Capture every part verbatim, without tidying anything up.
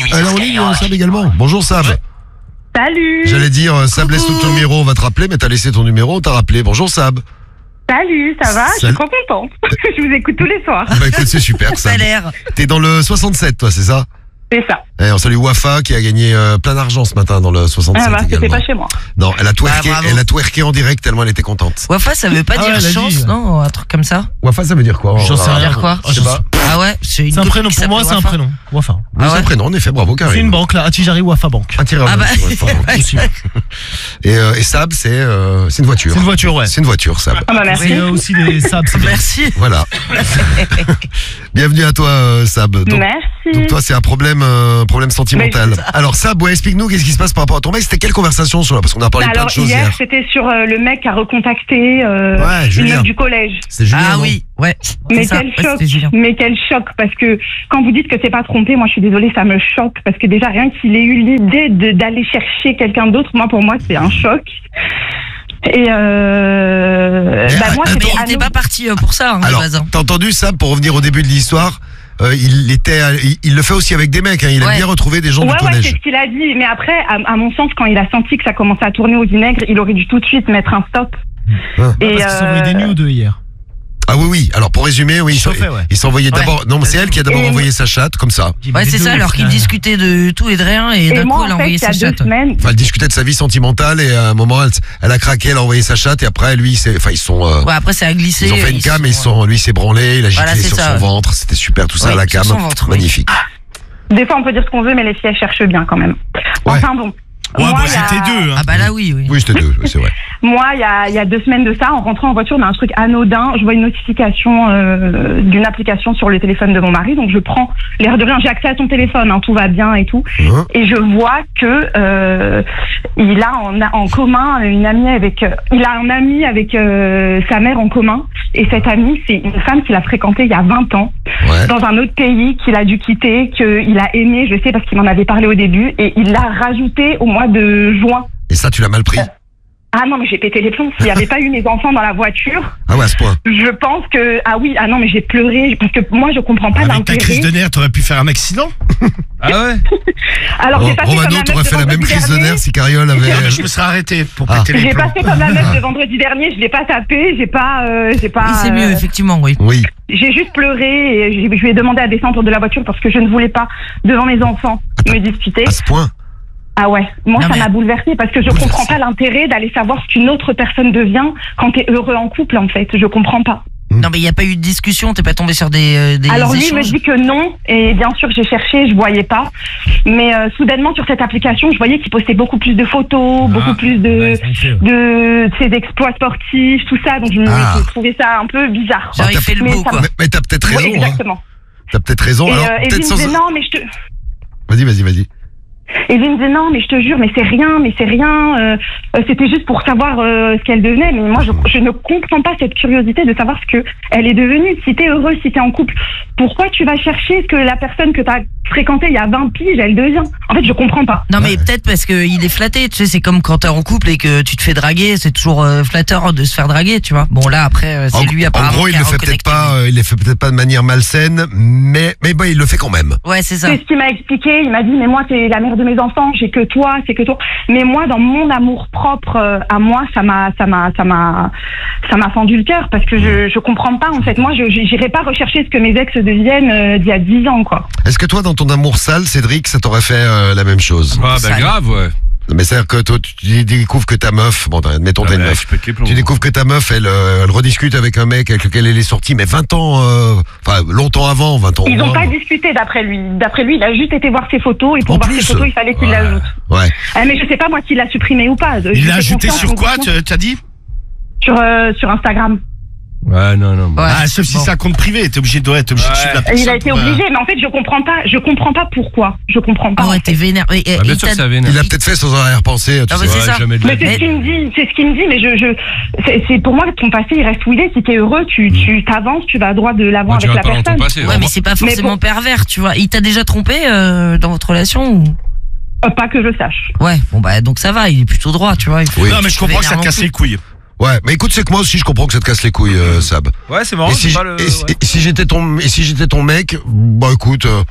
Elle est en ligne, Sab également. Bonjour Sab. Salut. J'allais dire, Sab laisse ton numéro, on va te rappeler, mais t'as laissé ton numéro, on t'a rappelé. Bonjour Sab. Salut, ça va? Je suis trop contente. Je vous écoute tous les soirs. Bah écoute, c'est super Ça Sab. a l'air. T'es dans le soixante-sept toi, c'est ça? C'est ça. Eh, on salue Wafa qui a gagné euh, plein d'argent ce matin dans le soixante-sept Ah bah, c'était également. pas chez moi. Non, elle a twerké, Ah, bravo. elle a twerké en direct tellement elle était contente. Wafa, ça veut pas Ah dire ouais, elle a chance, dit. non? Un truc comme ça? Wafa, ça veut dire quoi? J'en sais Ça veut rien. dire quoi? Je sais pas. Ah ouais, c'est une C'est un copine prénom, qui pour moi, c'est s'appelle un Wafa. prénom. Wafa. Oui, Ah c'est un ouais. prénom, en effet, bravo Karim. C'est une banque là, Atijari Wafa Bank. Un tireur. Ah bah, Possible. Et, euh, et Sab, c'est euh, c'est une voiture. C'est une voiture, ouais. C'est une voiture, Sab. Ah bah merci. C'est euh, aussi des sabs, c'est bien. Merci. Voilà. Bienvenue à toi, euh, Sab. Donc, Merci. donc toi, c'est un problème, euh, problème sentimental. Mais- Alors Sab, ouais, explique-nous qu'est-ce qui se passe par rapport à ton mec. C'était quelle conversation sur là? Parce qu'on a parlé de plein Alors de choses hier, hier. c'était sur euh, le mec qui a recontacté euh, Ouais, une Julien. meuf du collège. C'est Julien. Ah non oui, ouais. Mais C'est ça. quel Ouais, choc, c'était Julien. mais quel choc, parce que quand vous dites que c'est pas trompé, moi je suis désolée, ça me choque, parce que déjà rien qu'il ait eu l'idée de- d'aller chercher quelqu'un d'autre, moi pour moi c'est un choc. Et euh, Mais bah moi attends, Mais c'était il à était nous- pas parti euh, pour ça, hein, de Alors, base, hein. t'as entendu Sab, pour revenir au début de l'histoire, euh, il était, il, il le fait aussi avec des mecs. Hein, il a Ouais. bien retrouvé des gens Ouais, du ouais, collège. c'est ce qu'il a dit. Mais après, à, à mon sens, quand il a senti que ça commençait à tourner au vinaigre, il aurait dû tout de suite mettre un stop. Hein. Et Parce qu'ils s'envoyaient des euh, nudes hier. Ah oui, oui. Alors pour résumer, oui, il s'en- Chauffait, ouais. il s'envoyait Ouais. d'abord. Non, mais c'est elle qui a d'abord Et- envoyé sa chatte, comme ça. Ouais, c'est ça, alors qu'il discutait de tout et de rien, et et d'un coup, moi, elle a en fait, envoyé il y a sa deux chatte. semaines, Enfin, elle discutait de sa vie sentimentale et à un moment, elle, elle a craqué, elle a envoyé sa chatte et après, lui, c'est, enfin, ils sont, euh, Ouais, après, ça a glissé. ils ont fait une ils cam sont- et ils sont, lui, il s'est branlé, il a Voilà, giclé c'est sur ça. son ventre, c'était super, tout ça Oui, à la sur cam, son ventre, oui. magnifique. des fois, on peut dire ce qu'on veut, mais les filles, elles cherchent bien quand même. Enfin bon. Ouais, Moi, bah, il y a- c'était deux. Hein. Ah bah là, oui, oui. Oui, c'était deux, c'est vrai. Moi, il y a, il y a deux semaines de ça, en rentrant en voiture d'un truc anodin, je vois une notification euh, d'une application sur le téléphone de mon mari, donc je prends l'air de rien, j'ai accès à son téléphone, hein, tout va bien et tout, Hein et je vois que euh, il a en, en commun une amie avec, euh, il a un ami avec euh, sa mère en commun, et cette amie, c'est une femme qu'il a fréquentée il y a vingt ans, Ouais. dans un autre pays qu'il a dû quitter, qu'il a aimé, je sais parce qu'il m'en avait parlé au début, et il l'a rajouté au mois de juin. Et ça, tu l'as mal pris. Ah non, mais j'ai pété les plombs. S'il n'y avait pas eu mes enfants dans la voiture, Ah ouais, à ce point. je pense que... Ah oui, ah non, mais j'ai pleuré, parce que moi, je comprends pas Avec ta crise l'intérêt. de nerfs, t'aurais pu faire un accident. Ah ouais. Alors, j'ai Oh, passé comme Romano, la t'aurais meuf fait de la même vendredi crise de dernier. nerfs si Cariole avait. Je me serais arrêté pour Ah. péter les J'ai plombs. passé comme la meuf de vendredi dernier, je l'ai pas tapé, j'ai pas... euh, j'ai pas Oui, c'est mieux, euh, effectivement, oui. Oui. J'ai juste pleuré et j'ai- je lui ai demandé à descendre de la voiture parce que je ne voulais pas, devant mes enfants, me disputer. À ce point. Ah ouais, moi Non, ça mais- m'a bouleversée parce que je Bouleversée. comprends pas l'intérêt d'aller savoir ce qu'une autre personne devient quand t'es heureux en couple en fait, je comprends pas. Non, mais il n'y a pas eu de discussion, t'es pas tombé sur des, euh, des Alors lui il me échanges. dit que non, et bien sûr j'ai cherché, je voyais pas, mais euh, soudainement sur cette application je voyais qu'il postait beaucoup plus de photos, beaucoup plus de, Ouais, ça me fait, ouais. de, de ses exploits sportifs, tout ça, donc je, me- Ah. je trouvais ça un peu bizarre. Genre, Ah, il t'as- fait le mais beau, ça quoi. Mais, mais t'as peut-être Oui, raison. hein. exactement. T'as peut-être raison. Et, Alors, euh, et lui peut-être me sans. disait non mais je te... Vas-y, vas-y, vas-y. Et lui me disait non mais je te jure mais c'est rien mais c'est rien euh, euh, c'était juste pour savoir euh, ce qu'elle devenait, mais moi je, je ne comprends pas cette curiosité de savoir ce que elle est devenue. Si t'es heureux, si t'es en couple, pourquoi tu vas chercher ce que la personne que t'as fréquentée il y a vingt piges elle devient? En fait je comprends pas. Non, mais peut-être parce qu'il est flatté, tu sais, c'est comme quand t'es en couple et que tu te fais draguer, c'est toujours euh, flatteur de se faire draguer, tu vois. Bon, là, après, euh, c'est En, lui en apparemment gros, il qui a le fait peut-être reconnecté. pas, euh, il le fait peut-être pas de manière malsaine, mais mais bon, il le fait quand même. Ouais, c'est ça. C'est ce qu'il m'a expliqué, il m'a dit mais moi t'es la mère de mes enfants, j'ai que toi, c'est que toi. Mais moi dans mon amour propre euh, à moi, ça m'a ça m'a ça m'a ça m'a fendu le cœur parce que je je comprends pas en fait. Moi je j'irai pas rechercher ce que mes ex deviennent euh, d'il y a dix ans quoi. Est-ce que toi, dans ton amour sale, Cédric, ça t'aurait fait euh, la même chose? Ah bah Ça- grave, ouais. Mais c'est-à-dire que toi, tu découvres que ta meuf, bon, admettons t'as Ah une bah, meuf, je pète les plombs. tu découvres que ta meuf, elle, euh, elle rediscute avec un mec avec lequel elle est sortie, mais vingt ans, euh, enfin longtemps avant, vingt ans. Ils n'ont moins. pas discuté d'après lui. D'après lui, il a juste été voir ses photos et pour En voir plus. ses photos, il fallait qu'il Ouais. l'ajoute. Ouais. Ah, mais je sais pas moi s'il l'a supprimé ou pas. Je Il fais l'a ajouté confiance sur au quoi, gouvernement. tu- t'as dit? Sur euh, sur Instagram. Ouais, non, non. Ouais. Ah, sauf si Bon. c'est un compte privé, t'es obligé de, ouais, t'es obligé de Ouais. suivre la Et personne. il a été pour, euh, obligé, mais en fait je comprends pas. Je comprends pas pourquoi. Je comprends pas. Ah en ouais, fait. t'es vénère. Et, et- Ah, bien et sûr t'as- que ça vénère. Il a peut-être fait sans arrière-pensée, tu Ah, sais. mais c'est Ouais, ça. jamais de Mais la c'est vie. ce qu'il me dit, c'est ce qu'il me dit, mais je, je, c'est, c'est pour moi que ton passé il reste où il est. Si t'es heureux, tu, tu t'avances, tu vas droit de l'avant Ouais, tu avec vas la pas dans ton personne. passé. Ouais, mais c'est pas Mais forcément pour- pervers, tu vois. Il t'a déjà trompé euh, dans votre relation ou... Euh, pas que je sache. Ouais, bon bah donc ça va, il est plutôt droit, tu vois. il faut- Oui. Non, mais je comprends que ça te Vénère casse non les couilles. Ouais, mais écoute, c'est que moi aussi, je comprends que ça te casse les couilles, euh, Sab. Ouais, c'est marrant, Et si, c'est j- pas le. et si- ouais. et si j'étais ton, et si j'étais ton mec, bah écoute, euh,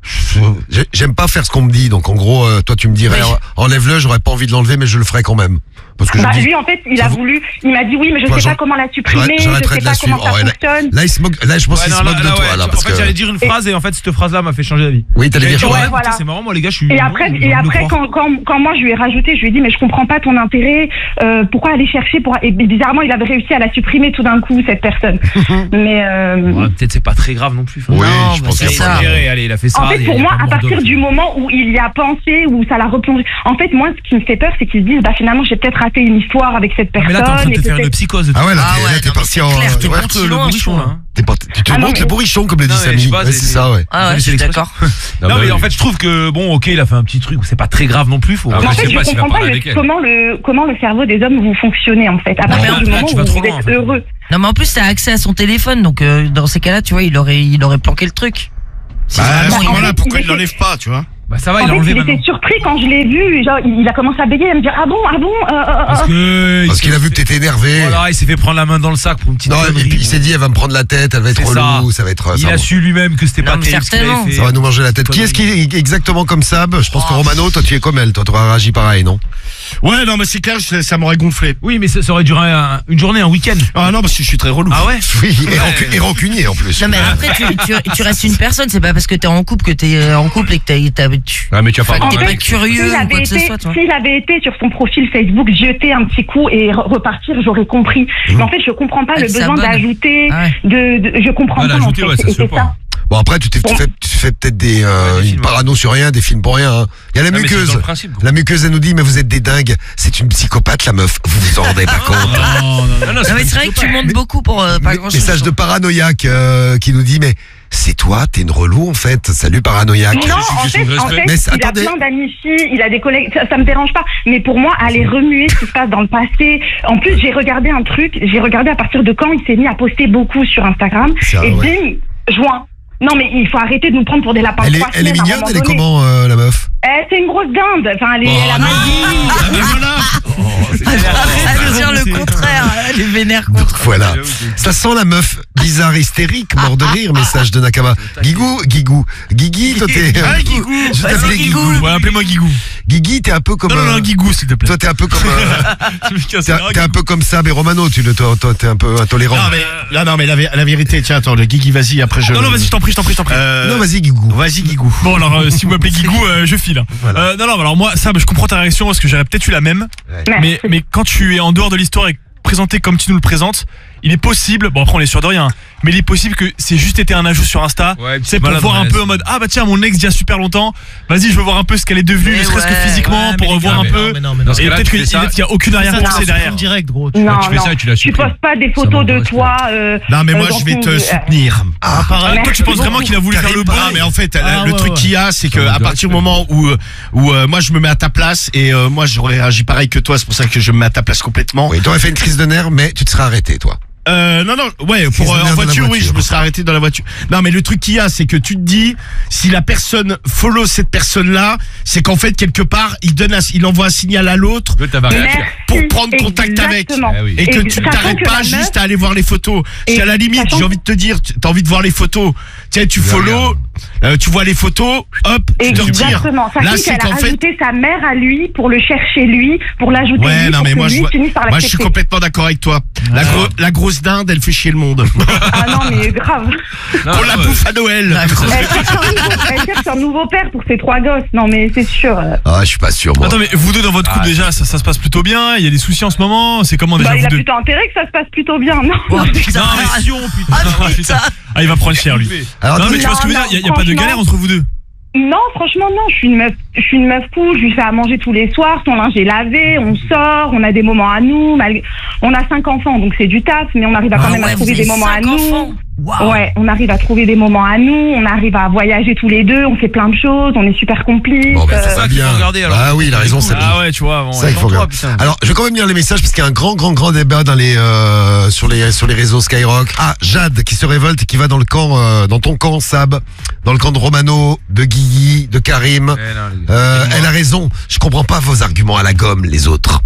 j'ai- j'aime pas faire ce qu'on me dit. Donc en gros, euh, toi tu me dirais, Oui. enlève-le. J'aurais pas envie de l'enlever, mais je le ferai quand même. Parce que Bah, je dis, lui, en fait, il ça a vous- voulu, il m'a dit oui, mais je Moi, sais j'en- pas comment la supprimer, j'arrête- je j'arrêterai sais de la pas comment suivre. ça Oh, ouais, là- fonctionne. là, il se moque. Là, je pense Ouais, qu'il non, se là, moque de là, toi ouais, là, tu- parce en fait, que. j'allais dire une phrase et en fait, cette phrase-là m'a fait changer d'avis. Oui, t'allais J'allais dire dire, quoi ouais, ouais, voilà. putain, c'est marrant, moi, les gars, je suis. Et après, je et le après crois. quand, quand, quand moi je lui ai rajouté, je lui ai dit mais je comprends pas ton intérêt, euh, pourquoi aller chercher pour et bizarrement il avait réussi à la supprimer tout d'un coup cette personne. mais euh, Ouais, peut-être c'est pas très grave non plus. Oui, Non, je mais pense c'est qu'il y a ça. pas de- Allez, allez, il a fait ça. en fait il y a- pour il y a moi pas à de partir mort du moment où il y a pensé, où ça l'a replongé, en fait moi ce qui me fait peur c'est qu'ils se disent bah finalement j'ai peut-être raté une histoire avec cette Ah, personne. mais là, t'es en train de et te faire une peut-être- psychose. Ah ouais, là, Ah t'es, ouais, là, t'es non, parti mais en. c'est clair, t'es ouais, parti le loin, bourrichon, là. t'es parti- tu te Ah non, montres mais- le bourrichon, comme le dit Non, mais je Samy. sais pas, Ouais, c'est- c'est ça, ouais. Ah ouais, Vous je suis connaissez d'accord. Non, mais en fait, je trouve que, bon, ok, il a fait un petit truc où c'est pas très grave non plus. Faut... Ah, Mais en je fait, sais je pas s'il va comprends pas parler le- avec elle. comment le comment le cerveau des hommes vous fonctionnez en fait. À Non, partir mais du là, moment tu où vas vous trop loin, en êtes fait. heureux. Non, mais en plus, t'as accès à son téléphone, donc euh, dans ces cas-là, tu vois, il aurait, il aurait planqué le truc. Si Bah, à vraiment ce il- moment-là, fait, pourquoi il il l'enlève pas, tu vois? Bah, ça va, En il a fait, enlevé il maintenant. était surpris quand je l'ai vu. Genre, il il a commencé à bégayer, à me dire ah bon, ah bon. euh, euh, Parce euh. que. Parce qu'il a vu que t'étais énervé. Voilà, il s'est fait prendre la main dans le sac pour une petite Non, connerie. et puis il s'est dit, elle va me prendre la tête, elle va être C'est ça. relou, ça va être. Il ça a va- su lui-même que c'était Non, pas mais terrible ce qu'il avait certainement. fait. Ça va nous manger la tête. Qui est-ce qui est exactement comme Sab? Je pense que Oh. Romano, toi tu es comme elle, toi tu aurais réagi pareil, non? Ouais, non, mais c'est clair, ça ça m'aurait gonflé. Oui, mais ça, ça aurait duré un- une journée, un week-end. Ah non, parce que je suis très relou. Ah ouais? Oui, et, rancu- et rancunier en plus. Non, mais après, tu, tu, tu restes une personne, c'est pas parce que t'es en couple que t'es euh, en couple et que t'as, t'as, tu, Ouais, mais tu as pas Enfin, En t'es fait, pas curieux s'il ou avait quoi que ce été- soit, toi. S'il avait été sur son profil Facebook, jeter un petit coup et re- repartir, j'aurais compris. Mais en fait, je comprends pas Elle le besoin s'abonne. d'ajouter. Ah ouais. De, de- je comprends Ouais, pas. En l'ajouter, fait. ouais, ça Et se fait c'est pas. ça. Bon après tu, t'es- tu Bon. fais, tu fais peut-être des, euh, Ouais, des une films, parano sur rien, des films pour rien. hein. Il y a la Ah, mais c'est dans muqueuse. le principe, gros. La muqueuse elle nous dit mais vous êtes des dingues. C'est une psychopathe la meuf. Vous vous en rendez pas compte. Non, non, non, Non, mais c'est vrai que tu montes beaucoup pour euh, pas grand chose. Message de paranoïaque euh, qui nous dit mais c'est toi, t'es une relou en fait. Salut paranoïaque. Non, c'est une en question fait, de en respect. fait Mais il attendez. a plein d'amis filles, il a des collègues, ça, ça me dérange pas. Mais pour moi, aller remuer ce qui se passe dans le passé. En plus, j'ai regardé un truc, j'ai regardé à partir de quand il s'est mis à poster beaucoup sur Instagram. C'est vrai, Et ouais. bim, juin. Non, mais il faut arrêter de nous prendre pour des lapins. Elle est, trois elle est semaines, à un mignonne, moment elle est donné. comment euh, la meuf? Eh, c'est une grosse dinde. Enfin, elle, est, Oh, elle a non. mal dit. Ah, mais voilà. Elle veut dire le contraire, elle est vénère contre. Voilà. Ça sent la meuf bizarre hystérique, mort de rire, message de Nakama. Guigou, Guigou. Guigui, toi t'es. Ah, Guigou. Je Vas-y, t'appelais Guigou. Guigou. Ouais, appelez-moi Guigou. Guigui, t'es un peu comme. Non, non, euh, non, Guigou, s'il te plaît. Toi t'es un peu comme. euh, T'es t'es un peu comme Sab et Romano, tu le, toi, toi, t'es un peu intolérant. Non, mais, là, non, mais la, vé- la vérité, tiens, attends, le Guigui, vas-y, après je. Non, non, vas-y, je t'en prie, je t'en prie, je t'en prie. Euh, Non, vas-y, Guigou. Vas-y, Guigou. Bon, alors, euh, si vous m'appelez Guigou, euh, je file. Voilà. Euh, non, non, alors moi, ça, je comprends ta réaction parce que j'aurais peut-être eu la même. Mais, mais quand tu es en dehors de l'histoire et présenté comme tu nous le présentes, il est possible, bon après on est sûr de rien, mais il est possible que c'est juste été un ajout sur Insta, Ouais, c'est pour voir un peu en mode ah bah tiens mon ex d'il y a super longtemps, vas-y je veux voir un peu ce qu'elle est devenue, Mais ne serait-ce que ouais, physiquement ouais, pour mais les voir gars, un mais peu. non, mais non, mais dans ce Et cas-là, peut-être tu qu'il fais ça. n'y a aucune arrière-pensée derrière. direct, gros. Non, tu fais non. ça et tu la Tu supprimes. postes pas des Ça photos manque de de respect. toi. euh, Non, mais euh, moi, dans je vais ton- te euh, soutenir. Ah, Ah, toi tu penses vraiment qu'il a voulu faire le bon? Ah, mais en fait, Ah, la- le ouais, truc ouais. qu'il y a, c'est que Ça à manque de partir du respect. moment où où euh, moi je me mets à ta place et euh, moi j'aurais réagi pareil que toi, c'est pour ça que je me mets à ta place complètement. Oui, t'aurais fait une crise de nerfs, mais tu te serais arrêté, toi. Euh, non, non, ouais, Crise pour, de euh, nerfs en dans la voiture, oui, voiture. je me serais arrêté dans la voiture. Non, mais le truc qu'il y a, c'est que tu te dis, si la personne follow cette personne-là, c'est qu'en fait, quelque part, il donne un, il envoie un signal à l'autre L'autre, elle va réagir. Merci, pour prendre contact avec. exactement. Eh oui. et que Et tu sachant t'arrêtes que pas la meuf- juste à aller voir les photos. Parce Et qu'à la limite, sachant- j'ai envie de te dire, tu- t'as envie de voir les photos. Tiens, tu Je follow, euh, tu vois les photos, hop, tu te retires. Exactement. Sachant Là, c'est qu'elle a qu'en fait, ajouté sa mère à lui pour le chercher lui, pour l'ajouter ouais, lui, non, pour mais que moi, lui je vois- finisse par moi, je suis l'accepter. complètement d'accord avec toi. La, gro- la grosse dinde, elle fait chier le monde. Ah non, mais grave. Non, On la ouais. bouffe à Noël. Elle cherche, un nouveau, elle cherche un nouveau père pour ses trois gosses. Non, mais c'est sûr. euh. Ah, je suis pas sûr, moi. Attends mais vous deux dans votre couple déjà ça, ça se passe plutôt bien, il y a des soucis en ce moment, c'est comment déjà Bah, il vous a deux? plutôt intérêt que ça se passe plutôt bien, non? Oh, Non putain. mais si on putain, Ah, non, putain. putain. Ah il va prendre cher lui. Alors, Non mais attendez, tu vois ce que je veux Non, dire, il y a, y a pas de franchement- galère entre vous deux. Non, franchement, non. Je suis une meuf, je suis une meuf cool. Je lui fais à manger tous les soirs. Son linge est lavé. On sort. On a des moments à nous. malgré- On a cinq enfants, donc c'est du taf, mais on arrive à quand Ah même ouais, à vous trouver avez des moments à cinq nous. enfants. Waouh. Ouais, on arrive à trouver des moments à nous. On arrive à voyager tous les deux. On fait plein de choses. On est super complices. Bon, ben, euh, c'est ça ça qu'il faut bien. regarder, alors. Ah oui, il a raison, Samy. Ah ouais tu vois, bon, Ça, il faut attends-toi, regarder. putain. Alors, je vais quand même lire les messages parce qu'il y a un grand, grand, grand débat dans les, euh, sur les, sur les réseaux Skyrock. Ah, Jade qui se révolte et qui va dans le camp, euh, dans ton camp, Sab, dans le camp de Romano, de Guigui, de Karim. Eh non, les- Euh, elle a raison. Je comprends pas vos arguments à la gomme, les autres.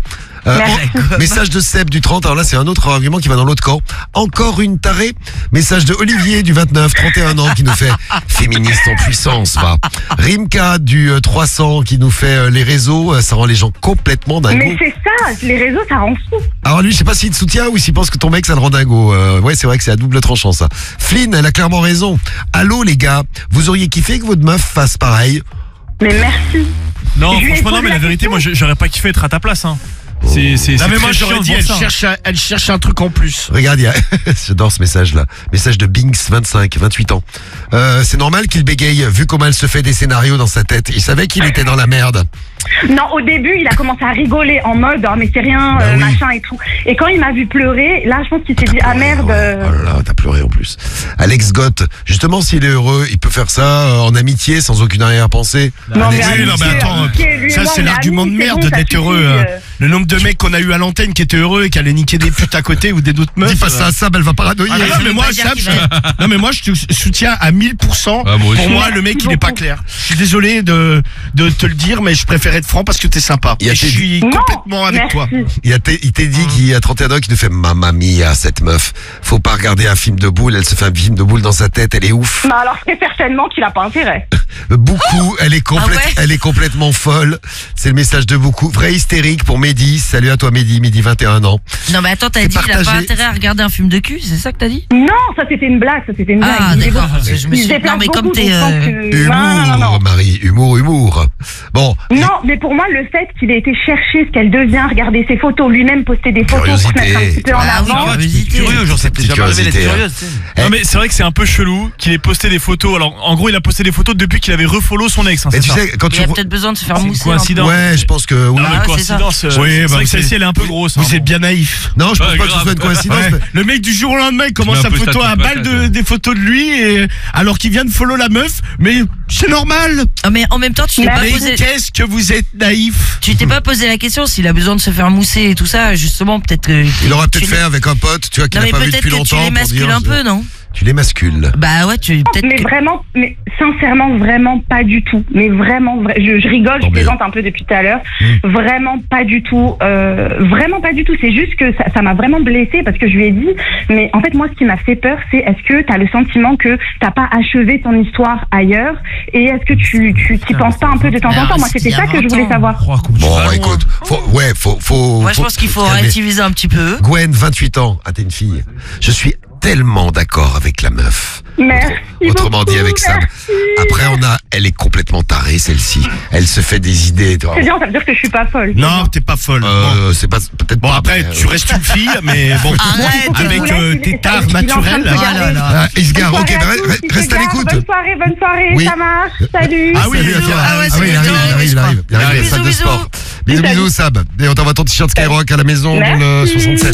Euh, en- message de Seb du trente. Alors là, c'est un autre argument qui va dans l'autre camp. Encore une tarée. Message de Olivier du vingt-neuf, trente et un ans, qui nous fait féministe en puissance, va. Rimka du euh, trois cents qui nous fait euh, les réseaux, euh, ça rend les gens complètement dingos. Mais c'est ça, les réseaux, ça rend fou. Alors lui, je sais pas s'il te soutient ou s'il pense que ton mec, ça le rend dingo. Euh, ouais, c'est vrai que c'est à double tranchant, ça. Flynn, elle a clairement raison. Allô, les gars, vous auriez kiffé que votre meuf fasse pareil? Mais merci. Non, Je lui ai franchement, non, posé mais la la vérité, question. moi, je- j'aurais pas kiffé être à ta place, hein. C'est, c'est, Non c'est mais très moi j'aurais chiant de dit, voir elle ça. cherche, un- elle cherche un truc en plus. Regarde, il y a... j'adore ce message-là. Message de Binks, vingt-cinq, vingt-huit ans. Euh, c'est normal qu'il bégaye, vu comment elle se fait des scénarios dans sa tête. Il savait qu'il était dans la merde. Non, au début, il a commencé à rigoler en mode, oh, mais c'est rien, Bah euh, oui. machin et tout. Et quand il m'a vu pleurer, là, je pense qu'il s'est dit, ah merde. Ouais. euh, Oh là là, t'as pleuré en plus. Alex Gott, justement, s'il est heureux, il peut faire ça euh, en amitié, sans aucune arrière-pensée. Non, Alex- mais Oui, non, mais amitié, attends, amitié, lui et ça moi, c'est on est l'argument de amis, c'est merde bon, ça d'être heureux. suffit, euh. euh. Le nombre de mecs qu'on a eu à l'antenne qui étaient heureux et qui allaient niquer des putes à côté ou des d'autres meufs. Dis pas ça à Sab, elle va paranoïer. Ah, non, ça mais veut moi, pas dire Sab, qu'il je- va non mais moi je te soutiens à mille pour cent. Ah, moi aussi. Pour moi, le mec il est pas clair. Je suis désolé de, de te le dire, mais je préfère être franc parce que t'es sympa. Il y a Et je tes- suis Non, complètement avec merci. toi. Il, a t- il t'est dit qu'il y a trente et un ans, qu'il nous fait Mamma mia, cette meuf. Faut pas regarder un film de boule, elle se fait un film de boule dans sa tête, elle est ouf. Bah alors, c'est certainement qu'il a pas intérêt. Beaucoup, elle est complète, Ah ouais elle est complètement folle. C'est le message de beaucoup. Vrai hystérique pour Mehdi. Salut à toi Mehdi, Mehdi vingt et un ans. Non, mais attends, t'as C'est dit qu'il a pas partagé. intérêt à regarder un film de cul, c'est ça que t'as dit? Non, ça c'était une blague, ça c'était une blague. Ah, Il est d'accord. beaucoup- parce que Je me il se suis. déplace Non, mais comme beaucoup, t'es. donc je pense euh, que- Humour, Non, non, non. Marie, humour, humour. Bon, Non, mais pour moi, le fait qu'il ait été chercher ce qu'elle devient, regarder ses photos, lui-même poster des photos pour se Curiosité. mettre un petit peu en Ah oui, avant. curiosité. Curieux, genre, ça t'est Petite jamais arrivé d'être curiosité, curieuse, tu sais. Non, mais c'est vrai que c'est un peu chelou qu'il ait posté des photos. Alors, en gros, il a posté des photos depuis qu'il avait refollow son ex. Hein, mais c'est tu ça. sais, quand Il tu. a peut-être besoin de se faire C'est une mousser. coïncidence. Ouais, je pense que oui. Non, Ah, mais ouais, c'est coïncidence. euh, Oui, c'est bah, vrai que c'est- celle-ci, elle est un peu grosse. hein, Vous êtes bon. bien naïf. Non, je pense Ouais, pas que ce grave. soit une coïncidence. Ouais. mais- Le mec du jour au lendemain il commence mets un à peu photo ça à de balle patate, de, ouais. des photos de lui et, alors qu'il vient de follow la meuf, mais c'est normal. Ah, mais en même temps, tu t'es Mais pas Mais posé. qu'est-ce que vous êtes naïf. Tu t'es pas posé la question s'il a besoin de se faire mousser et tout ça, justement, peut-être que. Il aurait tu peut-être les- fait avec un pote, tu vois, qu'il Non, n'a mais pas vu peut-être depuis que tu longtemps. les pour mascules dire, un peu, non? Tu les mascules. Bah ouais, tu. Peut-être Mais que- vraiment, mais sincèrement, vraiment pas du tout. Mais vraiment, vra- je, je rigole, Tant je mieux. plaisante un peu depuis tout à l'heure. Mm. Vraiment pas du tout. Euh, vraiment pas du tout. C'est juste que ça ça m'a vraiment blessée parce que je lui ai dit. Mais en fait, moi, ce qui m'a fait peur, c'est est-ce que tu as le sentiment que t'as pas achevé ton histoire ailleurs et est-ce que tu tu t'y penses pas un peu de temps en Alors, temps Moi, c'était c'était il y a ça que je vingt voulais ans. savoir. Oh, comme tu Bon, vas loin. écoute, faut, ouais, faut, faut. Moi, je pense qu'il faut calmer. relativiser un petit peu. Gwen, vingt-huit ans. Ah, t'es une fille. Je suis tellement d'accord avec la meuf. Merci. Autrement beaucoup, dit, avec Sam. merci. Après, on a, elle est complètement tarée, celle-ci. Elle se fait des idées. tu vois. C'est bien, ça veut dire que je suis pas folle. Non, t'es pas folle. Bon. Euh, c'est pas, peut-être Bon pas. après, mais, tu euh, restes une fille, mais bon. Arrête. Avec Je vous euh, laisse, tes il- tares il est en train de naturelles. se Oh garer. là là. Ah, il se gare, Bonne ok, soirée bah, à tous, re- il se reste à gare. l'écoute. Bonne soirée, bonne soirée, Oui. ça marche. Salut. Ah oui, Bisous. il vient. Ah ouais, Ah c'est oui, il le arrive, temps, il arrive, je il arrive, il arrive, crois. la salle de Bisous, sport. Bisous, Salut. bisous, Sab. Et on t'envoie ton t-shirt Skyrock à la maison dans le Merci. soixante-sept.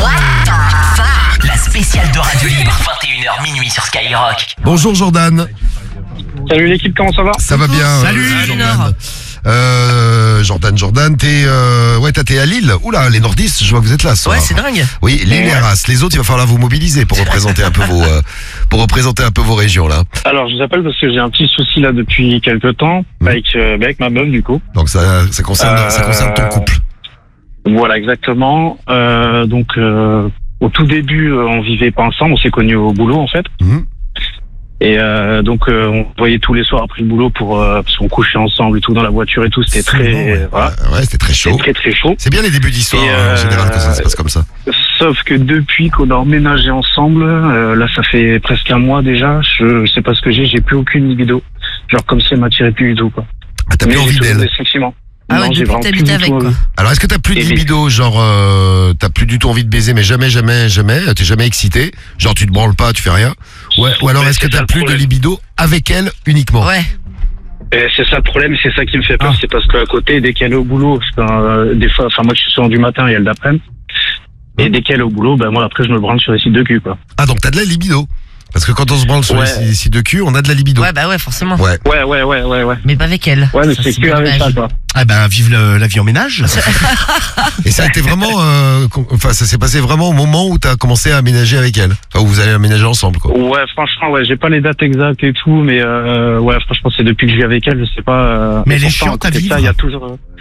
La spéciale de Radio Libre, vingt et une heures minuit sur Skyrock. Bonjour Jordan. Salut l'équipe, comment ça va? Ça va bien? Salut, euh, Salut, Jordan. Nord. Euh, Jordan, Jordan, t'es, euh, ouais, t'es à Lille. Oula, les nordistes, je vois que vous êtes là, ce Ouais, soir. c'est dingue. Oui, Lille et Arras. Les autres, il va falloir vous mobiliser pour représenter un peu vos, euh, pour représenter un peu vos régions, là. Alors je vous appelle parce que j'ai un petit souci là depuis quelques temps Mhm. avec, euh, avec ma meuf du coup. Donc ça, ça concerne, Euh, ça concerne ton couple. Voilà exactement. Euh, donc euh, au tout début euh, on vivait pas ensemble, on s'est connus au boulot en fait. Mhm. Et euh, donc euh, on voyait tous les soirs après le boulot pour euh, parce qu'on couchait ensemble et tout dans la voiture et tout. C'était très Ouais, voilà, ouais, c'était très chaud. c'était très très chaud. C'est bien les débuts d'histoire, Et, hein, en euh, général, quand ça se passe comme ça. Sauf que depuis qu'on a emménagé ensemble, euh, là ça fait presque un mois déjà, je, je sais pas ce que j'ai, j'ai plus aucune libido. Genre comme si elle m'attirait plus du tout quoi. Ah, t'as plus Mais envie j'ai toujours d'elle. des sentiments. Ah ouais, Non, j'ai depuis que vraiment plus t'habites du avec, tout quoi. envie. Alors, est-ce que t'as plus de Et- libido, genre, euh, t'as plus du tout envie de baiser, mais jamais, jamais, jamais, t'es jamais excité, genre tu te branles pas, tu fais rien, ouais, ou alors Mais est-ce que c'est ça t'as le plus de problème. libido avec elle uniquement? Ouais. Et c'est ça le problème, c'est ça qui me fait peur, Ah. c'est parce qu'à côté, dès qu'elle est au boulot, parce que, euh, des fois, enfin moi je suis souvent du matin et elle d'après-midi, et dès qu'elle est au boulot, ben moi après je me branle sur les sites de cul quoi. Ah, donc t'as de la libido. Parce que quand on se branle sur Ouais. les sites de cul, on a de la libido. Ouais, bah ouais, forcément. Ouais. Ouais, ouais, ouais, ouais, ouais. Mais pas avec elle. Ouais, mais Ça, c'est c'est que bien avec ça dommage. quoi. Ah ben, vive le- la vie en ménage. Et ça a été vraiment, euh, com- enfin, ça s'est passé vraiment au moment où t'as commencé à aménager avec elle. Enfin, où vous allez aménager ensemble, quoi. Ouais, franchement, ouais, j'ai pas les dates exactes et tout, mais euh, ouais, franchement, c'est depuis que je vis avec elle, je sais pas. Euh, Mais elle est pourtant, chiante à côté de ça, vivre. il y a toujours. euh,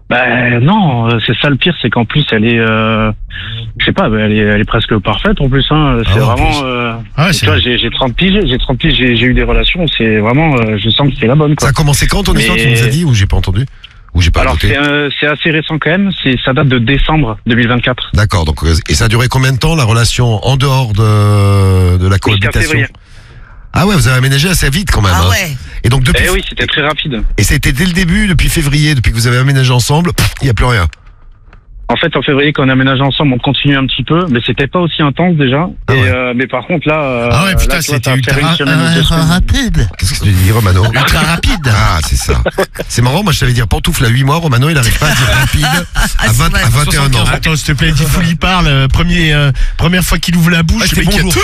Bah non, euh, c'est ça le pire, c'est qu'en plus elle est, euh, je sais pas, bah, elle est, elle est presque parfaite en plus. Hein. C'est Ah, en vraiment, plus. euh, Ah ouais, tu c'est vois, j'ai, j'ai trente piges, j'ai trente piges, j'ai, j'ai eu des relations. C'est vraiment, euh, je sens que c'est la bonne. Ça Quoi. a commencé quand ton Mais- histoire, tu nous as dit, ou j'ai pas entendu? Ou j'ai pas Alors noté? c'est, euh, c'est assez récent quand même. C'est, ça date de décembre deux mille vingt-quatre. D'accord, donc, euh, et ça a duré combien de temps, la relation en dehors de, de la Jusqu'à cohabitation? février. Ah ouais, vous avez aménagé assez vite quand même. Ah hein. ouais. Et donc depuis, Eh oui, c'était très rapide. et c'était dès le début, depuis février, depuis que vous avez aménagé ensemble, il y a plus rien. En fait, en février, quand on a aménagé ensemble, on continue un petit peu, mais c'était pas aussi intense déjà. Ah et, ouais. euh, mais par contre, là, euh, Ah ouais, putain, là, tu vois, c'était ça va ultra, faire une semaine ou deux euh, semaines. rapide. Qu'est-ce que tu dis, Romano? Ultra rapide. Ah, c'est ça. C'est marrant, moi je savais dire pantoufle à huit mois, Romano il arrive pas à dire rapide à, vingt, vrai. à vingt et un ans. Attends, s'il te plaît, dis il parle. euh, Premier, euh, première fois qu'il ouvre la bouche, Ah, le c'était mec, bonjour.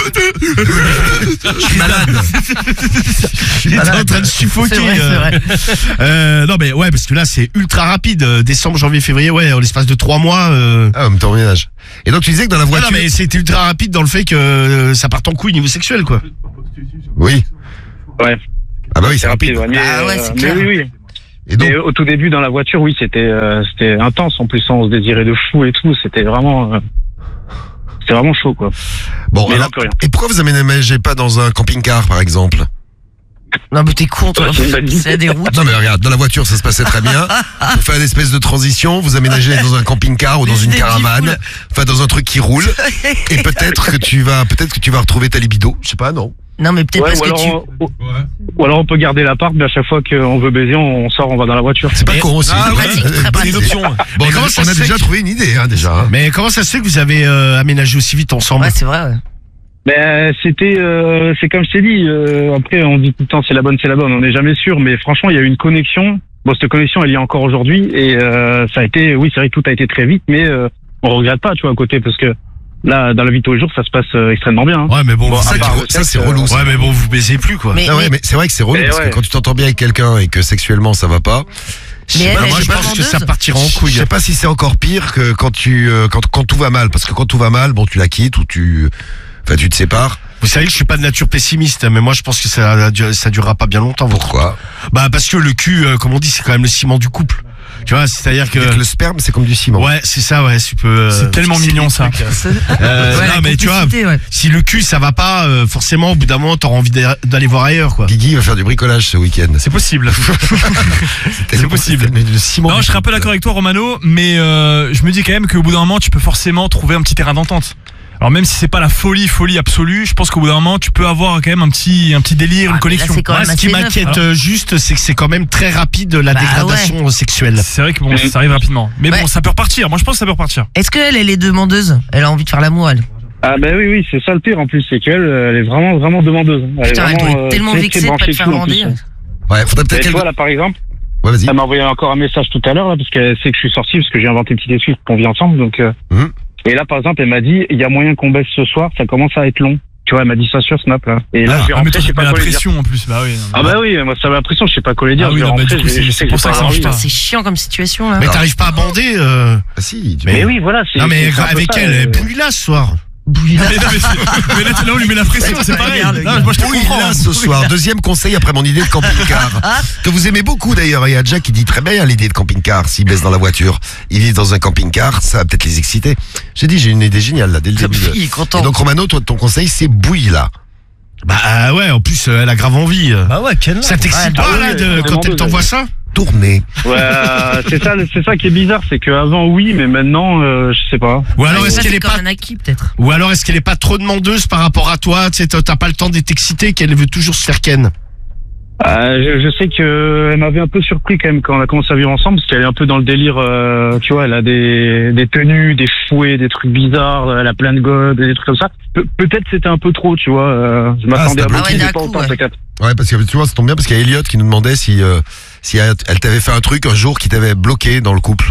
Je suis malade. il était en train de suffoquer. C'est vrai, c'est euh. vrai. Euh, non mais ouais, parce que là c'est ultra rapide. euh, Décembre, janvier, février, ouais, en l'espace de trois mois. Euh... Ah, en même temps, ménage. Et donc tu disais que dans la Ah voiture. non mais c'était ultra rapide dans le fait que euh, ça part en couille niveau sexuel quoi. Oui. Ouais, Ah bah oui, c'est c'est rapide. rapide. Ouais, mais, Ah ouais, c'est euh, clair. mais oui, oui. Et donc, Et au tout début, dans la voiture, oui, c'était, euh, c'était intense. En plus, on se désirait de fou et tout. C'était vraiment, euh, c'était vraiment chaud, quoi. bon, mais alors, là, plus rien. et pourquoi vous aménagez pas dans un camping-car par exemple? Non mais t'es con toi. Ouais, c'est une bonne idée. C'est des routes. Non mais regarde, dans la voiture ça se passait très bien. Vous faites une espèce de transition, vous aménagez dans un camping-car ou dans Des une idées caravane, foules. enfin dans un truc qui roule. Et peut-être que tu vas, peut-être que tu vas retrouver ta libido. Je sais pas, non. Non mais peut-être Ouais, parce ou, que alors, tu. on, ou- ou alors on peut garder l'appart, mais à chaque fois qu'on veut baiser, on sort, on va dans la voiture. C'est pas Mais- con aussi. Ah, c'est ouais, vrai. c'est très Bonne pratique. idée. option. Bon, Mais on a, comment ça on se a fait déjà que- trouvé une idée, hein, déjà. hein. Mais comment ça se fait que vous avez euh, aménagé aussi vite ensemble? Ouais c'est vrai. Ouais. Ben, c'était, euh, c'est comme je t'ai dit. Euh, après, on dit tout le temps c'est la bonne, c'est la bonne. On n'est jamais sûr, mais franchement, il y a eu une connexion. Bon, cette connexion, elle y est encore aujourd'hui, et euh, ça a été, oui, c'est vrai que tout a été très vite, mais euh, on regrette pas, tu vois, à côté, parce que là, dans la vie de tous les jours, ça se passe euh, extrêmement bien. Hein. Ouais mais bon, Bon, vous- Ça, à qui- part le ça, sexe, c'est euh, relou. ça. ouais mais bon vous baisez plus quoi. Mais, Ah ouais, mais- mais c'est vrai que c'est relou Mais parce ouais. que quand tu t'entends bien avec quelqu'un et que sexuellement ça va pas. Je Mais sais elle, pas, elle moi, est je pas pense pense que vendeuse. ça partira en Je couille. sais pas si c'est encore pire que quand tu euh, quand quand tout va mal, parce que quand tout va mal, bon tu la quittes ou tu enfin tu te sépares. Vous savez que je suis pas de nature pessimiste, mais moi je pense que ça ça durera pas bien longtemps. votre- Pourquoi? Bah parce que le cul, euh, comme on dit, c'est quand même le ciment du couple. Tu vois, c'est-à-dire que Avec le sperme, c'est comme du ciment. ouais, c'est ça, ouais, tu peux. euh, C'est tellement fixer mignon, des ça. trucs, euh. C'est- Euh, Ouais, non, la mais tu vois, complicité, ouais. si le cul ça va pas, euh, forcément au bout d'un moment t'auras envie d'a- d'aller voir ailleurs quoi. Guigui va faire du bricolage ce week-end. C'est possible. tellement- possible. c'est le ciment Non, du je serais un peu couple. d'accord avec toi, Romano, mais euh, je me dis quand même qu'au bout d'un moment, tu peux forcément trouver un petit terrain d'entente. Alors même si c'est pas la folie, folie absolue, je pense qu'au bout d'un moment, tu peux avoir quand même un petit, un petit délire, Ah, une mais connexion. là, c'est quand Moi, même ce qui assez neuf. m'inquiète euh, juste, c'est que c'est quand même très rapide la Bah dégradation sexuelle. C'est vrai que bon, ça arrive rapidement. Mais Ouais. bon, ça peut repartir. Moi, je pense que ça peut repartir. Est-ce qu'elle elle est demandeuse? Elle a envie de faire l'amour elle. Ah ben oui, oui, c'est ça le pire en plus, c'est qu'elle, elle est vraiment, vraiment demandeuse. Elle Putain, est elle vraiment, doit être euh, tellement très, vexée très de pas te branchée faire dessus, en plus. bander. Ouais, faudrait Et peut-être tu qu'elle. vois là par exemple, Ouais, vas-y. elle m'a envoyé encore un message tout à l'heure là parce qu'elle sait que je suis sorti parce que j'ai inventé une petite excuse qu'on vit ensemble donc. Euh, Mhm. Et là par exemple elle m'a dit il y a moyen qu'on baisse ce soir, ça commence à être long. Tu vois elle m'a dit ça sur Snap là. Et là Ah, je vais Ah, mais rentrer, toi, je sais tu te pas mets la quoi lui dire. pression en plus. Bah oui. non, Ah bah oui, moi ça m'a l'impression, je sais pas quoi lui dire. Ah oui, je vais non, bah, rentrer, du coup, je vais- c'est- je sais c'est que pour j'ai ça pas que ça marche envie, pas. là. C'est chiant comme situation là. Mais t'arrives pas à bander. euh, Ah si. tu- Mais oui voilà. c'est- Non mais c'est un peu avec ça, elle, euh, bouille là ce soir. Bouille là. Mais, non, mais, c'est- mais là, tu- là, on lui met la pression, c'est pareil. Regarde, le Non, gars. moi, je te Oui, comprends. là hein. ce soir. Deuxième conseil après mon idée de camping-car. Que vous aimez beaucoup d'ailleurs. Il y a Jack qui dit très bien l'idée de camping-car. S'ils baissent dans la voiture, ils vivent dans un camping-car, ça va peut-être les exciter. J'ai dit, j'ai une idée géniale là, dès le début. de- Il est content. Et donc Romano, toi, ton conseil, c'est bouille là. Bah ouais, en plus euh, elle a grave envie. euh. Bah ouais, Ken. Ça t'excite Ouais, pas bah là oui, de, c'est quand elle demandeuse, t'envoie ça? Tourner. Ouais, euh, c'est ça, c'est ça qui est bizarre, c'est qu'avant oui, mais maintenant euh, je sais pas. Ou alors Ouais, est-ce ça, qu'elle c'est est comme pas un acquis peut-être. ou alors est-ce qu'elle est pas trop demandeuse par rapport à toi, tu sais t'as t'as pas le temps d'être excité, qu'elle veut toujours se faire ken. Euh, je, je sais que elle m'avait un peu surpris quand même quand on a commencé à vivre ensemble, parce qu'elle est un peu dans le délire, euh, tu vois, elle a des, des tenues, des fouets, des trucs bizarres, elle a plein de godes, des trucs comme ça. Pe- peut-être c'était un peu trop, tu vois. Euh, je m'attendais c'est à un beaucoup, peu- mais Ah ouais, pas d'un coup, autant. ouais. peut-être. Ouais, parce que tu vois, ça tombe bien parce qu'il y a Elliot qui nous demandait si, euh, si elle elle t'avait fait un truc un jour qui t'avait bloqué dans le couple.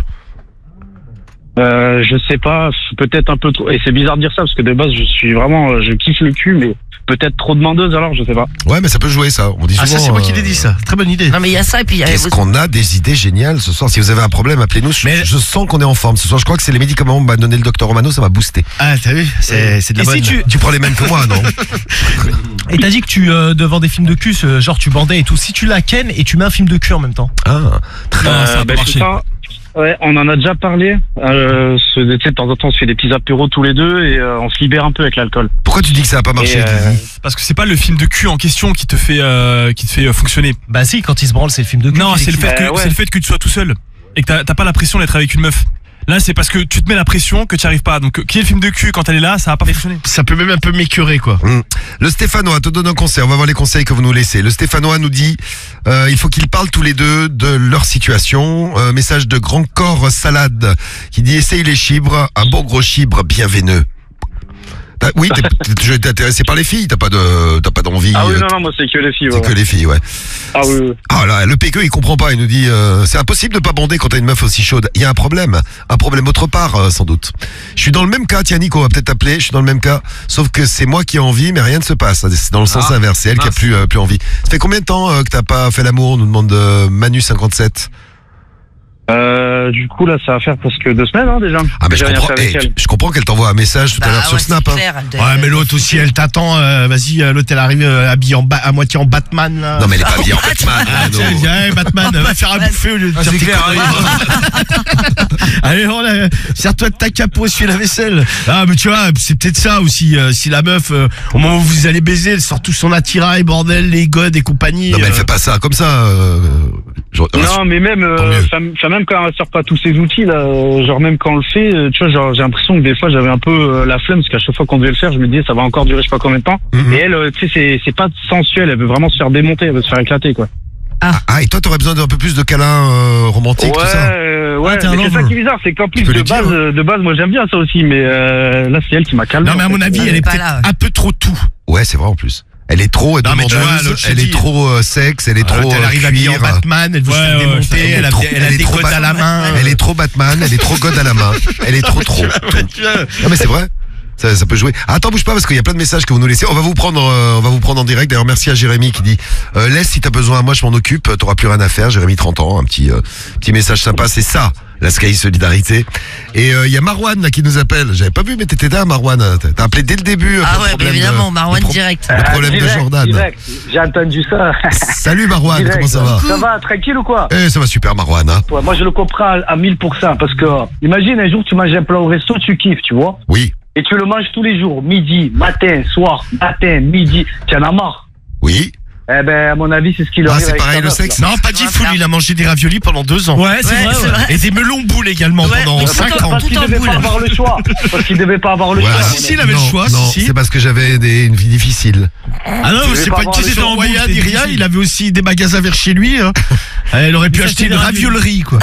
Euh, je sais pas, peut-être un peu trop. Et c'est bizarre de dire ça parce que de base je suis vraiment, euh, je kiffe le cul, mais peut-être trop demandeuse alors, je sais pas. Ouais, mais ça peut jouer ça. On dit Ah souvent. ça c'est moi qui euh, l'ai dit ça. Très bonne idée. Non mais il y a ça et puis il y a- Qu'est-ce qu'on a des idées géniales ce soir. Si vous avez un problème, appelez-nous. Je- Mais- Je sens qu'on est en forme ce soir. Je crois que c'est les médicaments que m'a donné le docteur Romano, ça m'a boosté. Ah t'as vu, c'est c'est de la Et bonne. si tu Tu prends les mêmes que moi, non? et t'as dit que tu euh, devant des films de cul, ce- genre tu bandais et tout. Si tu la ken et tu mets un film de cul en même temps. Ah, très Ah, ça Euh, va ben, marcher. c'est ça. Ouais, on en a déjà parlé. Euh, ce- tu sais, de temps en temps, on se fait des petits apéros tous les deux et euh, on se libère un peu avec l'alcool. Pourquoi tu dis que ça a pas marché, Et, euh, Guigui? Parce que c'est pas le film de cul en question qui te fait, euh, qui te fait euh, fonctionner. Bah si, quand il se branle, c'est le film de cul. Non, c'est le fait que, Euh, ouais. c'est le fait que tu sois tout seul et que t'as t'as pas la pression d'être avec une meuf. Là, c'est parce que tu te mets la pression que tu arrives pas. Donc, qui est le film de cul quand elle est là, ça va pas fonctionner. Ça peut même un peu m'écœurer, quoi. Hum. Le Stéphanois te donne un conseil. On va voir les conseils que vous nous laissez. Le Stéphanois nous dit euh, il faut qu'ils parlent tous les deux de leur situation. Euh, message de Grand Corps Salade qui dit essaye les chibres, un bon gros chibre bien veineux. T'as- Oui, t'es t'es toujours été intéressé par les filles. T'as pas de, t'as pas d'envie. Ah oui, euh, non, non, moi c'est que les filles. c'est Ouais. que les filles, ouais. Ah oui, oui. Ah là, le P Q il comprend pas. Il nous dit euh, c'est impossible de pas bander quand t'as une meuf aussi chaude. Il y a un problème, un problème autre part euh, sans doute. Je suis dans le même cas. Tiens Nico, on va peut-être t'appeler. Je suis dans le même cas, sauf que c'est moi qui ai envie, mais rien ne se passe. C'est dans le sens Ah, inverse. C'est elle qui a mince. plus euh, plus envie. Ça fait combien de temps euh, que t'as pas fait l'amour? On nous demande euh, Manu cinquante-sept. Euh, du coup, là, ça va faire presque deux semaines, hein, déjà. Ah mais je J'ai rien comprends. fait avec eh, elle. je comprends qu'elle t'envoie un message tout à Bah l'heure sur ouais, Snap. c'est Hein. clair, elle doit- Ouais, mais l'autre aussi, elle t'attend. euh, Vas-y, euh, l'autre, elle arrive euh, habillée en ba- à moitié en Batman, là. Non mais elle est pas bien en Batman. Ah, Arnaud. tiens, elle dit, hey, Batman, va faire à bouffer au lieu de Ah, dire c'est tes clair, conneries. Allez, on la- sers-toi de ta capo, essuie la vaisselle. Ah, mais tu vois, c'est peut-être ça aussi. euh, si la meuf, euh, au moment où vous allez baiser, elle sort tout son attirail, bordel, les godes et compagnie. Non mais elle euh, fait pas ça comme ça. euh, je- Non, mais même, Tant mieux. euh, ça, ça, même quand elle sort pas tous ses outils, là, euh, genre même quand on le fait, euh, tu vois, genre, j'ai l'impression que des fois j'avais un peu euh, la flemme, parce qu'à chaque fois qu'on devait le faire, je me disais ça va encore durer je sais pas combien de temps. Mhm. Et elle, euh, tu sais, c'est, c'est pas sensuel, elle veut vraiment se faire démonter, elle veut se faire éclater, quoi. Ah et toi t'aurais besoin d'un peu plus de câlins euh, romantiques Ouais, tout ça. euh, ouais, Ah, t'es un mais c'est ça lover. qui est bizarre, c'est qu'en plus Tu peux de lui dire, base, hein. euh, de base, moi j'aime bien ça aussi, mais euh, là c'est elle qui m'a calmé. Non, mais à en mon fait. avis, Elle elle est est pas peut-être là, ouais. un peu trop tout. Ouais c'est vrai en plus. Elle est trop Non, mais tu vois, demandeuse, l'autre, je te elle est dis- trop euh, sexe, elle est Ah, trop elle euh, arrive habillée en cuir. Batman, elle veut se Ouais, faire ouais, démonter, ça, elle a, est trop- elle a elle est des trop codes à la main. Elle est trop Batman, elle est trop God à la main. Elle est trop trop. Non mais c'est vrai. Ça, ça peut jouer. Ah, attends, bouge pas parce qu'il y a plein de messages que vous nous laissez. On va vous prendre, euh, on va vous prendre en direct. D'ailleurs, merci à Jérémy qui dit euh, laisse si t'as besoin. Moi, je m'en occupe. T'auras plus rien à faire. Jérémy, trente ans, un petit, euh, petit message sympa. C'est ça, la Sky Solidarité. Et il euh, y a Marwan là qui nous appelle. J'avais pas vu, mais t'étais là, Marwan. T'as t'as appelé dès le début. euh, Ah pour le ouais, problème bah de- évidemment, Marwan le pro- direct. Le problème de Jordan. Direct, j'ai entendu ça. Salut Marwan, Direct. comment ça va Ça va, tranquille ou quoi? Eh, ça va super, Marwan. Hein. Ouais, moi je le comprends à, à mille pour cent parce que imagine un jour tu manges un plat au resto, tu kiffes, tu vois, Oui, et tu le manges tous les jours, midi, matin, soir, matin, midi, tu en as marre. oui. Eh ben à mon avis c'est ce qui leur Ah, arrive c'est avec pareil, ta le meuf, sexe. là. Non, pas dit full, il a mangé des raviolis pendant deux ans. Ouais, c'est Ouais, vrai. c'est ouais. vrai. Et des melons boules également Ouais, pendant mais cinq tout en- ans. Parce qu'il tout en devait boule. pas avoir le choix. Parce qu'il devait pas avoir le Ouais, choix. ah, si, si, il avait non, le choix, non, si, si. c'est parce que j'avais des, une vie difficile. Ah non, Tu c'est veux pas pas une avoir question le de choix, moyen c'est ni rien. difficile. Il avait aussi des magasins vers chez lui. Hein. Elle aurait pu Il acheter s'achetait une des raviolis. raviolerie, quoi.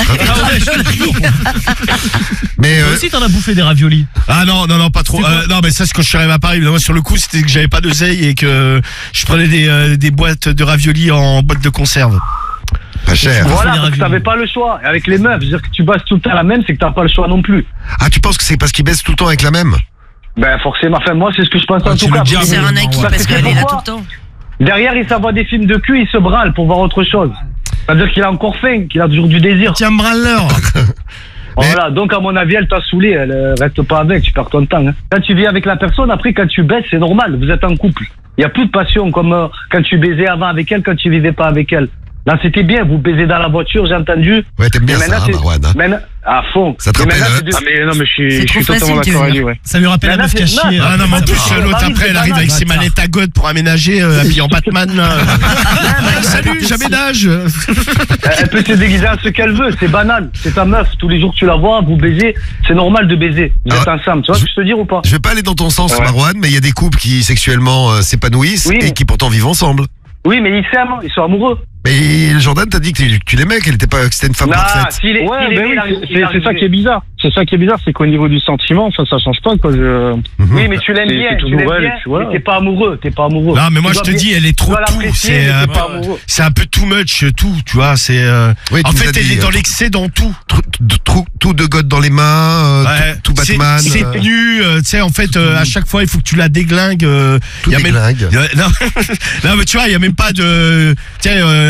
Mais Toi euh, aussi, t'en as bouffé des raviolis. Ah non, non, non, pas trop. Euh, non, mais ça, c'est quand je suis arrivé à Paris. Évidemment, sur le coup, c'était que j'avais pas d'oseille et que je prenais des, euh, des boîtes de raviolis en boîte de conserve. pas cher. Des Voilà, parce que raviolis. t'avais pas le choix. Et avec les meufs, dire que tu bosses tout le temps la même, c'est que t'as pas le choix non plus. Ah, tu penses que c'est parce qu'il baisse tout le temps avec la même? Ben forcément, enfin moi c'est ce que je pense Ah, en tu tout le cas. dis, Parce C'est que- un acquis parce parce que qu'elle est là tout pourquoi le temps. Derrière, il s'envoie des films de cul, il se branle pour voir autre chose. C'est-à-dire qu'il a encore faim, qu'il a toujours du désir. Tiens, branleur. Voilà, donc à mon avis, elle t'a saoulé, elle euh, reste pas avec, tu perds ton temps. Hein. Quand tu vis avec la personne, après quand tu baisses, c'est normal, vous êtes en couple. Il y a plus de passion comme euh, quand tu baisais avant avec elle, quand tu vivais pas avec elle. Là, c'était bien, vous baisez dans la voiture, j'ai entendu. Ouais, t'aimes bien Mais ça, maintenant, hein, c'est- Marwan. Hein. Maintenant, à fond. Ça te Mais rappelle, maintenant, hein c'est de- Ah mais non mais je suis, C'est je suis trop totalement facile, tu d'accord veux avec lui, dire. ouais. Ça lui rappelle la Mais là, meuf c'est- cachée. non, euh, Ah non, mais en ça plus, va. ça l'autre arrive, après, c'est elle arrive banal, avec ses bâtard. manettes à God pour aménager, euh, habillée en Batman. là. Salut, jamais d'âge. Elle elle peut se déguiser à ce qu'elle veut, c'est banal. C'est ta meuf, tous les jours tu la vois, vous baisez, c'est normal de baiser. Vous Ah, êtes ensemble, tu vois ce que je te dire ou pas? Je vais pas aller dans ton sens, Ouais. Marwan, mais il y a des couples qui sexuellement euh, s'épanouissent Oui, et mais- qui pourtant vivent ensemble. Oui, mais ils s'aiment, ils sont amoureux. Mais Jordan t'a dit que tu, tu l'aimais, qu'elle était pas, que c'était une femme Non, parfaite. s'il est, Ouais, s'il ben aimait, oui, il arrive- c'est- il c'est arrive- c'est ça qui est bizarre. C'est ça qui est bizarre, c'est qu'au niveau du sentiment, ça, ça change pas, quoi. Je... Mhm. Oui, mais tu l'aimes C'est- bien, c'est tu toujours l'aimes elle, bien, tu vois. mais t'es pas amoureux, t'es pas amoureux. Non, mais moi, Tu je te dois dis, bien- elle est tu trop dois tout. l'apprécier, C'est mais un t'es peu, pas amoureux. c'est un peu too much, tout, tu vois. C'est. euh, Oui, tu En nous fait, as elle dit, est dans euh, l'excès dans tout. Tout, tout- tout- tout de God dans les mains, euh, Ouais, tout, tout c'est- Batman. C'est euh, tenu, euh, tu sais, en fait, euh, à chaque fois, il faut que tu la déglingues. euh, tout y a même- déglingue. y a- non, non, mais tu vois, il y a même pas de. Tiens, euh,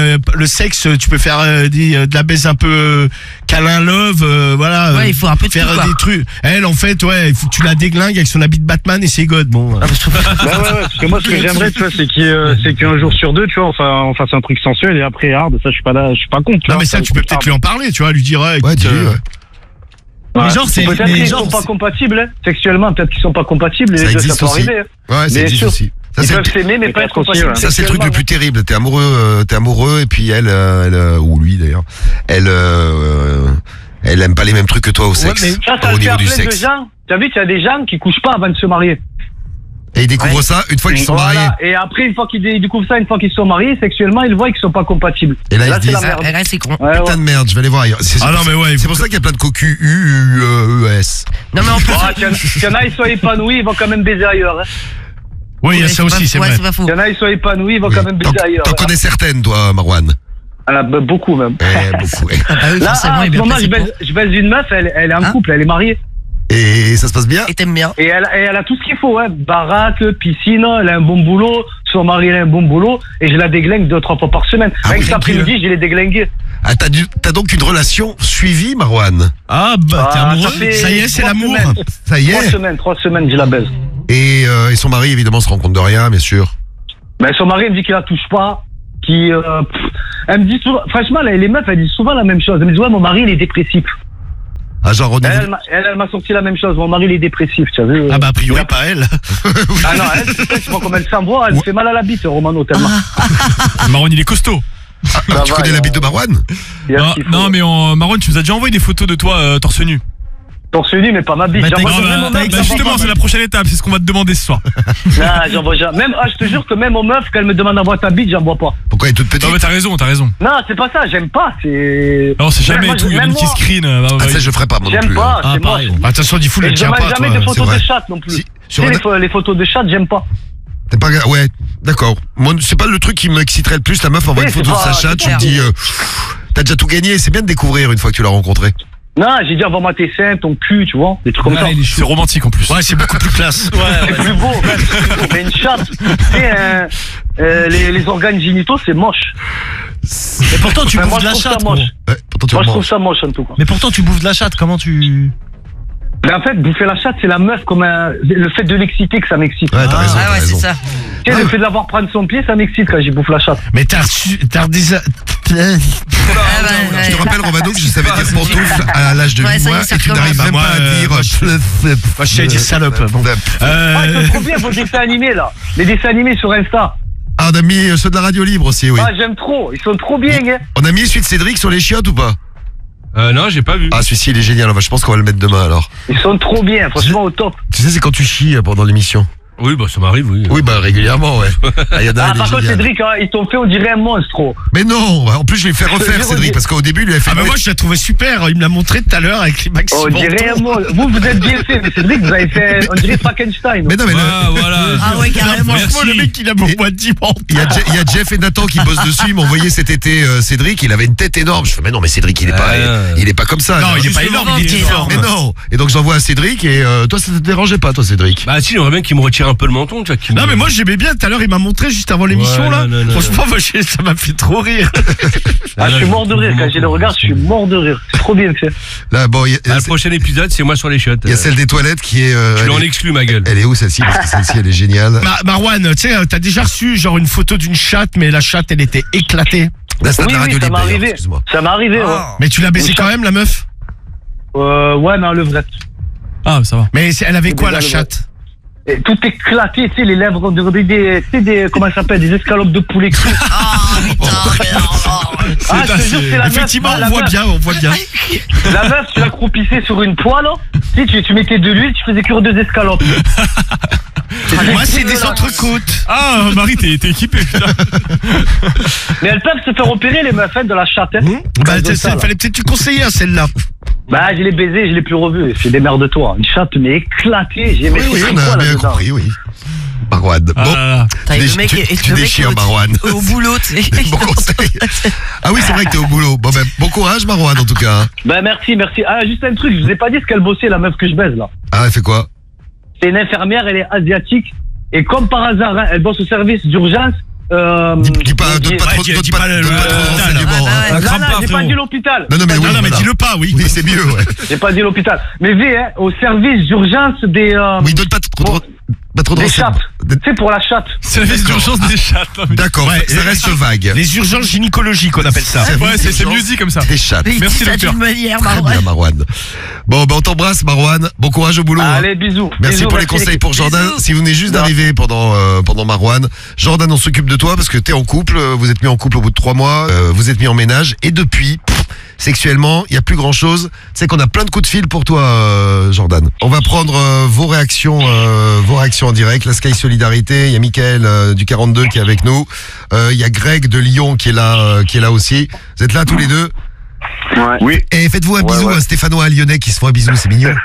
euh, le sexe, tu peux faire euh, des, de la baise un peu euh, câlin love, euh, voilà. Ouais, euh, il faut un peu de faire tout, quoi. des trucs. Elle, en fait, ouais, il faut que tu la déglingues avec son habit de Batman et ses godes. Bon. Bah ouais, ouais, parce que moi, ce que j'aimerais, tu vois, c'est qu'il, euh, c'est qu'un jour sur deux, tu vois, enfin, on fasse un truc sensuel et après hard. Ça, je suis pas là, je suis pas contre. tu Non, vois, mais ça, tu peux peut-être lui en parler, tu vois, lui dire, ouais, Ouais, écoute, dis-lui, euh, ouais. Ouais. Mais genre, c'est- Peut-être mais qu'ils genre, sont pas c'est- compatibles, hein. Sexuellement, peut-être qu'ils sont pas compatibles. Et Ça les deux, existe ça peut aussi. arriver. hein. Ouais, ça Bien existe sûr. aussi. Ça, Ils c'est peuvent le- s'aimer, mais pas être aussi, Ça, ouais. c'est le truc le Sexuellement, plus terrible. T'es amoureux, euh, t'es amoureux, et puis elle, euh, elle euh, ou lui d'ailleurs, elle, euh, elle aime pas les mêmes trucs que toi au sexe, mais Ça, ça au le fait niveau à du plein de sexe. gens. T'as vu, il y a des gens qui couchent pas avant de se marier. Et ils découvrent ça une fois qu'ils sont Voilà. mariés. Et après, une fois qu'ils dé- ils découvrent ça, une fois qu'ils sont mariés, sexuellement, ils voient qu'ils sont pas compatibles. Et là, ils se c'est disent, la Ah, merde. et là, c'est con. Ouais, ouais. putain de merde, je vais aller voir ailleurs. C'est Ah non, mais ouais, il c'est faut pour ça qu'il y a plein de cocus U, U, E, E, S. Non, mais en plus. Ah, qu'il y en- qu'il y en a, ils sont épanouis, ils vont quand même baiser ailleurs. hein. oui, il y a Ouais, ça pas- aussi, c'est ouais, vrai. c'est pas faux. Il y en a, ils sont épanouis, ils vont Oui. quand même T'en baiser ailleurs. t'en hein. connais certaines, toi, Marwan. Ah, bah, beaucoup même. Eh, beaucoup. eh. Ah bah oui, Là, forcément, ah, il est en ce bien moment, placé je pour. baise, je baise une meuf, elle, elle est en Hein couple, elle est mariée. Et ça se passe bien. Et t'aimes bien. Et elle, et elle a tout ce qu'il faut, hein. Baraque, piscine, elle a un bon boulot, son mari a un bon boulot, et je la déglingue deux, trois fois par semaine. Ah Rien oui, que cet après-midi, je l'ai déglingué. Ah, t'as, du- t'as donc une relation suivie, Marwan. Ah, bah, t'es Ah, amoureux? ça fait Ça y est, c'est trois l'amour. semaines. Ça y Trois est. semaines, trois semaines, je la baise. Et, euh, et son mari, évidemment, se rend compte de rien, bien sûr. Mais son mari me dit qu'il la touche pas, qui, euh, pff, elle me dit souvent, franchement, les les meufs, elles disent souvent la même chose. Elles me disent, ouais, mon mari, il est dépressif. Ah, genre, au niveau- Elle, elle m'a- elle, elle m'a sorti la même chose. Mon mari, il est dépressif, tu as vu. Ah, bah, a priori, pas elle. Ah non, elle, tu sais, tu vois comme elle s'envoie, elle me fait mal à la bite, Romano, tellement. Marwan, il est costaud. Ah, Ça tu va, connais il y la a- bite de Marwan? il y a Ah, ce qu'il faut. non, mais en, Marwan, tu nous as déjà envoyé des photos de toi euh, torse nu. Torse nu, mais pas ma bite. Bah, J'envoie t'as- même bah, aux bah, meufs, bah, j'envoie justement, pas, c'est la prochaine étape, c'est ce qu'on va te demander ce soir. Non, j'envoie jamais. Même, ah, je te jure que même aux meufs, quand elles me demandent d'envoyer ta bite, j'envoie pas. Pourquoi elle est toute petite? Non, mais t'as raison, t'as raison. Non, c'est pas ça, j'aime pas, c'est. Non, c'est jamais Même et tout, il y a moi, une petite moi, screen. euh, bah, Ah, bah, ça, je ferai pas, moi non J'aime plus. pas, hein. Ah, c'est pareil. moche. Bah, attention, du fou, Et le je tient demande pas, jamais toi. de c'est photos vrai. de chatte non plus. Si, Tu sur sais, un- les, pho- les photos de chatte, j'aime pas. T'es pas, ouais, d'accord. Moi, c'est pas le truc qui m'exciterait le plus. La meuf envoie Oui, une photo de c'est sa pas- chatte, c'est tu te pas- dis, euh, t'as déjà tout gagné. C'est bien de découvrir une fois que tu l'as rencontré. Non, j'ai dit envoie-moi tes seins, ton cul, tu vois, des trucs comme ça. Ouais, il est C'est chaud. romantique en plus. Ouais, c'est beaucoup plus classe. C'est plus beau, même, c'est plus beau. Mais une chatte, tu sais, euh, euh, les, les organes génitaux, c'est moche. Mais pourtant, tu Enfin, bouffes moi, de je la trouve ça chatte, moche. gros. Ouais, pourtant tu Moi, je trouve remanges. ça moche en tout cas. Mais pourtant, tu bouffes de la chatte. Comment tu. Mais en fait, bouffer la chatte, c'est la meuf comme un... le fait de l'exciter que ça m'excite. Ouais, t'as Ah, raison, Ah t'as ouais, c'est raison. ça. Tu sais, le fait de l'avoir prendre son pied, ça m'excite quand j'y bouffe la chatte. Mais t'as reçu, t'as des, Ah bah, Je te ouais. rappelle, Romano, que je savais dire pantoufle à l'âge de Ouais, huit ça y est, mois ça et tu recommence. n'arrives même Bah, pas à moi, dire. euh, moi, moi, je sais dire salope. Bon. Ah, ils Euh, sont trop bien vos dessins animés là. Les dessins animés sur Insta. Ah, on a mis ceux de la radio libre aussi, oui. Ah, j'aime trop. Ils sont trop bien, hein. On a mis celui de Cédric sur les chiottes ou pas? Euh, non, j'ai pas vu. Ah, celui-ci, il est génial. Je pense qu'on va le mettre demain alors. Ils sont trop bien, franchement au top. Tu sais, c'est quand tu chies euh, pendant l'émission. Oui, bah ça m'arrive, oui. Oui, bah régulièrement, ouais. Ah, y en a un, Ah, il est par contre, génial. Cédric, hein, ils t'ont fait, on dirait un monstre. Oh. Mais non, en plus je l'ai fait refaire Je- je- Cédric parce qu'au début il lui a fait. ah, bah, moi, je l'ai trouvé super. Il me l'a montré tout à l'heure avec les maxi On dirait un monstre. Vous, vous êtes bien fait, mais Cédric, vous avez fait, on dirait Frankenstein. Mais non, mais là, Ah, voilà. Ah ouais, carrément. Franchement, le mec, il a mon boîte dimanche. il y, a Je- il y a Jeff et Nathan qui bossent dessus. Ils m'ont envoyé cet été euh, Cédric. Il avait une tête énorme. Je fais mais non, mais Cédric il est pas, Ah. il, il est pas comme ça. Non, il est pas Justement, énorme, il est t'es différent. Mais non. Et donc j'envoie à Cédric et euh, toi ça te dérangeait pas toi Cédric? Bah si, j'aimerais bien qu'il me retire un peu le menton, tu vois. qu'il Non, me- mais moi, j'aimais bien. Tout à l'heure, il m'a montré juste avant l'émission, Ouais, là. non, non, non, Franchement, moi, j'ai- ça m'a fait trop rire. Ah, je suis mort de rire. Quand j'ai le regard, je suis mort de rire. C'est trop bien fait. Là bon, il y a, Ah, le prochain épisode, c'est moi sur les chiottes. il y a celle des toilettes qui est. euh, Je elle, l'en est exclue, ma gueule. elle est où celle-ci? Parce que celle-ci elle est géniale. Ma- Marwan, tu sais, t'as déjà reçu genre une photo d'une chatte, mais la chatte, elle était éclatée. Là c'est de Oui, la radio oui, ça libre. m'est d'ailleurs, arrivé. Excuse-moi. Ça m'est arrivé, ouais. Oh. Mais tu l'as baissé Une quand chatte. même, la meuf? Euh, ouais, mais en levrette. Ah, ça va. Mais c'est- elle avait quoi, la Déjà, chatte? Et tout éclaté, tu sais, les lèvres, on dirait des, tu sais, des, comment ça s'appelle, des escalopes de poulet cru. Ah putain, mais non, non. Ah, je te jure, c'est la meuf, Effectivement, la on voit meuf. bien, on voit bien. La meuf, tu la croupissais sur une poêle, là. Tu sais, tu, tu mettais de l'huile, tu faisais cuire deux escalopes. Moi, c'est des entrecôtes. Ah, Marie, t'es t'es équipé, putain. Mais elles peuvent se faire opérer, les meufs, hein, de la chatte, hein. Bah, Elles ont ça, il là. fallait peut-être tu conseiller à celle-là. Bah, je l'ai baisé, je l'ai plus revu. C'est des merdes de toi. Une chatte, mais éclatée. J'ai Oui, mis oui, c'est on quoi, a bien là-dedans compris, oui. Marwan. Ah Bon, là là. Putain, et Tu le mec, déch- et tu le mec déchires, au- Marwan. Au boulot, tu sais. Bon conseil. Ah oui, c'est vrai que t'es au boulot. Bon ben, bon courage Marwan en tout cas. Bah, merci, merci. Ah, juste un truc, je vous ai pas dit ce qu'elle bossait, la meuf que je baise, là. Ah, elle fait quoi? C'est une infirmière, elle est asiatique. Et comme par hasard, hein, elle bosse au service d'urgence. Euh, Dis, dis pas, donne pas Ouais, trop, dis- donne dis pas, pas le- donne pas trop le- d'enseignements, Ah, bah, hein. ouais. Non, non, j'ai pas dit l'hôpital. Non, non, mais oui, non, non, mais voilà. dis-le pas, oui. Oui, c'est mieux, ouais. J'ai pas dit l'hôpital. Mais V, hein, au service d'urgence des. Euh, Oui, donne pas trop, trop, pas trop des d'enseignements. chattes. Tu sais, pour la chatte. Service d'urgence des chattes. non, mais- D'accord, Ouais, ça les- reste vague. Les urgences gynécologiques, on appelle ça. Ouais, c'est c'est mieux dit comme ça. Des chattes. Mais il Merci, dit ça docteur. d'une manière, Très Marwan. bien, Marwan. Bon, ben, on t'embrasse, Marwan. Bon courage au boulot. hein. Allez, bisous. Merci Bisous, pour les conseils l'équipe. pour Jordan. Bisous. Si vous venez juste Non. d'arriver pendant euh, pendant Marwan, Jordan, on s'occupe de toi parce que t'es en couple. euh, Vous êtes mis en couple au bout de trois mois. euh, vous êtes mis en ménage et depuis, pff, sexuellement, il y a plus grand chose. Tu sais qu'on a plein de coups de fil pour toi, euh, Jordan. On va prendre euh, vos réactions, euh, vos réactions en direct. La Sky Solidarité. Il y a Mickaël euh, du quarante-deux qui est avec nous. Euh, Il y a Greg de Lyon qui est là, euh, qui est là aussi. Vous êtes là tous les deux. Ouais. Oui. Et faites-vous un Ouais, bisou ouais. à Stéphanois, à Lyonnais qui se font un bisou, c'est mignon.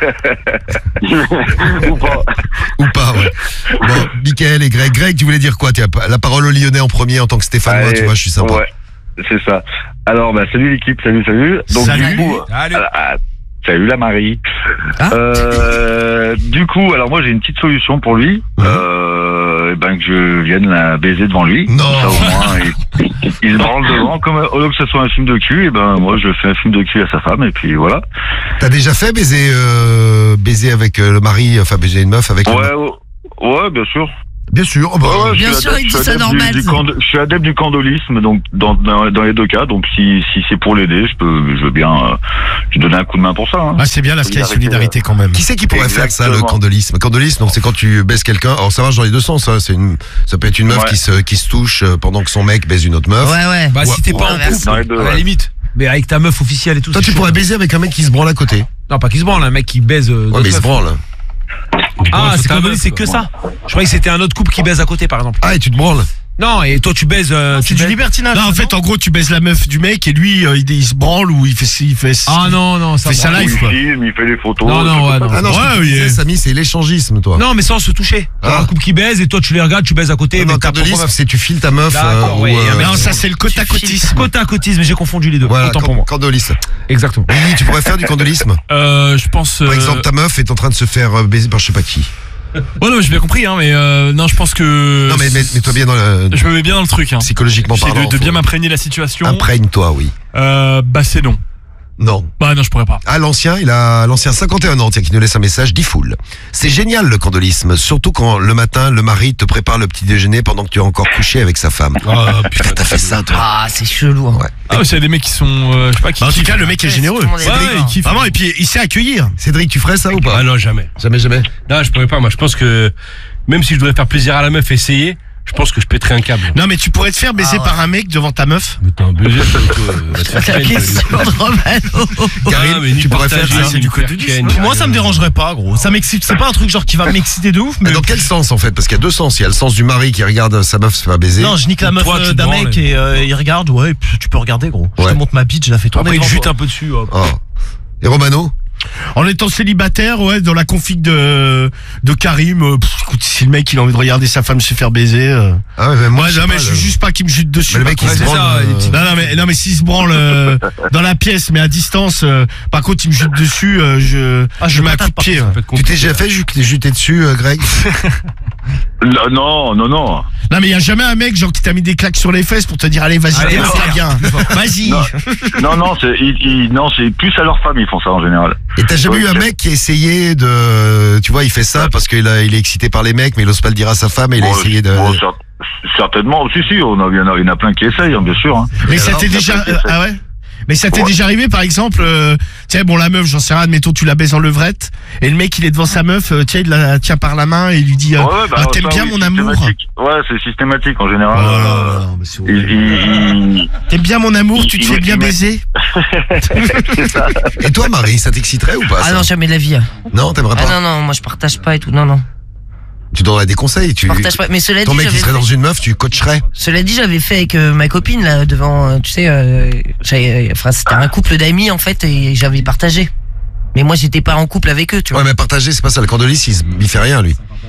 Ou pas. Ou pas, ouais. Bon, Mickaël et Greg. Greg, tu voulais dire quoi? Tu as la parole au Lyonnais en premier en tant que Stéphanois, Allez, tu vois, je suis sympa. Ouais, c'est ça. Alors, bah, salut l'équipe, salut, salut. Donc, Salut. du coup, Salut. ah, ah, salut la Marie. Ah. Euh, du coup, alors moi j'ai une petite solution pour lui. Mhm. Euh, eh ben que je vienne la baiser devant lui. Non. Comme ça, au moins, il, il se branle devant. Comme au lieu que ce soit un film de cul, et ben moi je fais un film de cul à sa femme et puis voilà. T'as déjà fait baiser, euh, baiser avec euh, le mari, enfin baiser une meuf avec le- Ouais, ouais, ouais, bien sûr. Bien sûr. Oh, bah, Ouais, ouais, je Bien suis sûr, adepte- il dit je suis ça adepte normal, du- du ça. cando- Je suis adepte du candolisme, donc dans, dans, dans les deux cas. Donc si, si c'est pour l'aider, je peux, je veux bien euh, lui donner un coup de main pour ça. Hein. Ah, c'est bien la Sky Solidarité, Solidarité quand même. Qui c'est qui pourrait faire ça, le Exactement. candolisme? Candolisme, donc c'est quand tu baises quelqu'un. Alors ça marche dans les deux sens. Hein. C'est une, ça peut être une meuf Ouais. qui se, qui se touche euh, pendant que son mec baise une autre meuf. Ouais, ouais. Bah, Ouais, si t'es pas en ouais, couple, dans les deux, à la ouais. limite. Mais avec ta meuf officielle et tout. Toi, c'est tu chaud. pourrais baiser avec un mec qui se branle à côté. Non, pas qui se branle, un mec qui baise. euh, Ouais, d'autres mais il se meufs. branle. Ah, Ouais, c'est ta comme meuf, c'est que quoi. ça. Je croyais que c'était un autre couple qui baise à côté, par exemple. Ah, et tu te branles. Non, et toi tu baises. euh, tu C'est du baises- libertinage. Non, en fait, en gros, tu baises la meuf du mec et lui, euh, il, il se branle ou il fait, il fait. Ah non, non, ça Fait ça branle. live, Il quoi. filme, il fait des photos. Non, non, c'est ouais, tout non. ça. Ah non, Ouais, je te oui. disais, Samy, c'est l'échangisme, toi. Non, mais sans se toucher. Genre Ah. un couple qui baise et toi tu les regardes, tu baises à côté. Non, mais non, t'as candolisme, propre meuf. c'est tu files ta meuf. D'accord, euh, ouais, ou, euh, Mais non, ça, c'est le côte à côtisme. Côte à côtisme, j'ai confondu les deux. Voilà, Autant can- pour moi. candolisme. Exactement. Lily, tu pourrais faire du candolisme? Euh, je pense. Par euh, exemple, ta meuf est en train de se faire euh, baiser par je sais pas qui. Ouais, non, j'ai bien compris, hein, mais euh, non, je pense que. Non, mais mets- mets-toi bien dans le. Je me mets bien dans le truc, hein. Psychologiquement J'essaie parlant. de, de bien faut- m'imprégner la situation. Imprègne-toi, oui. Euh, bah c'est non. Non. Bah non, je pourrais pas. Ah, l'ancien, il a l'ancien cinquante et un ans, tiens, qui nous laisse un message, dit full. C'est génial le candolisme, surtout quand le matin, le mari te prépare le petit déjeuner pendant que tu es encore couché avec sa femme. Oh putain, t'as fait ça, toi. Ah, c'est chelou. Hein. Ouais. Ah, ouais, c'est des mecs qui sont. euh, je sais pas qui. Bah, en tout kiffent. cas, le mec est généreux. Tout le monde est Ouais, d'accord. il kiffe. Vraiment, et puis il sait accueillir. Cédric, tu ferais ça ou pas? Ah non, jamais. Jamais, jamais. Non, je pourrais pas. Moi, je pense que même si je devrais faire plaisir à la meuf, essayer, je pense que je pèterais un câble. Non, mais tu pourrais te faire baiser Ah ouais. par un mec devant ta meuf. Mais t'es un baiser, toi, toi, va te faire La ken, question toi. de Romano. Karine, Ah, mais ni tu pourrais partager, faire ça, ni c'est du me faire côté du ken, Moi, ni ça me rien. dérangerait pas, gros. Ça m'excite. C'est pas un truc genre qui va m'exciter de ouf, mais. Mais dans quel sens en fait? Parce qu'il y a deux sens. Il y a le sens du mari qui regarde sa meuf se faire baiser. Non, je nique la Ou meuf toi, tu euh, te d'un branles. mec et euh, il regarde, ouais, et puis tu peux regarder, gros. Je Ouais. te montre ma bite, je la fais tourner. Après, il devant jute toi. un peu dessus. hop. Oh. Et Romano? En étant célibataire, ouais, dans la config de, de Karim, euh, pff, écoute, si le mec il a envie de regarder sa femme se faire baiser. Euh... Ah ouais, mais moi, Ouais, je sais non, mais pas, je le- veux juste pas qu'il me jute dessus. Mais le mec, par il se contre. branle. ça, les petits- euh, Non, non, mais, non, mais s'il se branle euh, dans la pièce, mais à distance, euh, par contre, il me jute dessus, euh, je, Ah, je je mets un patate coup de pied. Ça ouais. peut être Tu t'es compliqué. déjà fait ju- juter dessus, euh, Greg? Non, non, non. Non, mais il y a jamais un mec, genre, qui t'a mis des claques sur les fesses pour te dire, allez, vas-y, Allez, démonte-la va. bien. Vas-y. Non. Non, non, c'est, ils- ils- non, c'est plus à leur femme, ils font ça en général. Et t'as jamais Ouais, eu un c'est- mec qui a essayé de, tu vois, il fait ça parce qu'il a- il est excité par les mecs, mais il ose pas le dire à sa femme et il a Bon, essayé de. bon, cer- certainement, si, si, on a, il y en a, il y en a plein qui essayent, hein, bien sûr. Hein. Mais Et ça alors, t'est ça déjà, peut euh, être- ah ouais? Mais ça t'est Ouais. déjà arrivé, par exemple, euh, tiens, bon, la meuf, j'en sais rien, admettons, tu la baises en levrette, et le mec, il est devant sa meuf, euh, tiens, il la tient par la main et il lui dit, euh, Ouais, ouais, bah, ah, t'aimes ça, bien oui, mon amour? systématique. Ouais, c'est systématique en général. Oh là Euh, là, non, mais c'est il- horrible. il- il- T'aimes bien mon amour, il- tu te il- fais il- bien il- baiser? c'est ça. Et toi, Marie, ça t'exciterait ou pas? Ah ça non, jamais de la vie. Non, t'aimerais Ah pas? non, non, moi je partage pas et tout. Non, non. Tu donnerais des conseils, tu. Je partage pas. Mais cela Ton dit, mec qui j'avais serait fait- dans une meuf, tu coacherais. Cela dit, j'avais fait avec euh, ma copine là devant, euh, tu sais, euh, j'avais- enfin c'était un couple d'amis en fait et j'avais partagé. Mais moi j'étais pas en couple avec eux, tu vois. Ouais, mais partager, c'est pas ça. Le candolis, il, se- il fait rien, lui.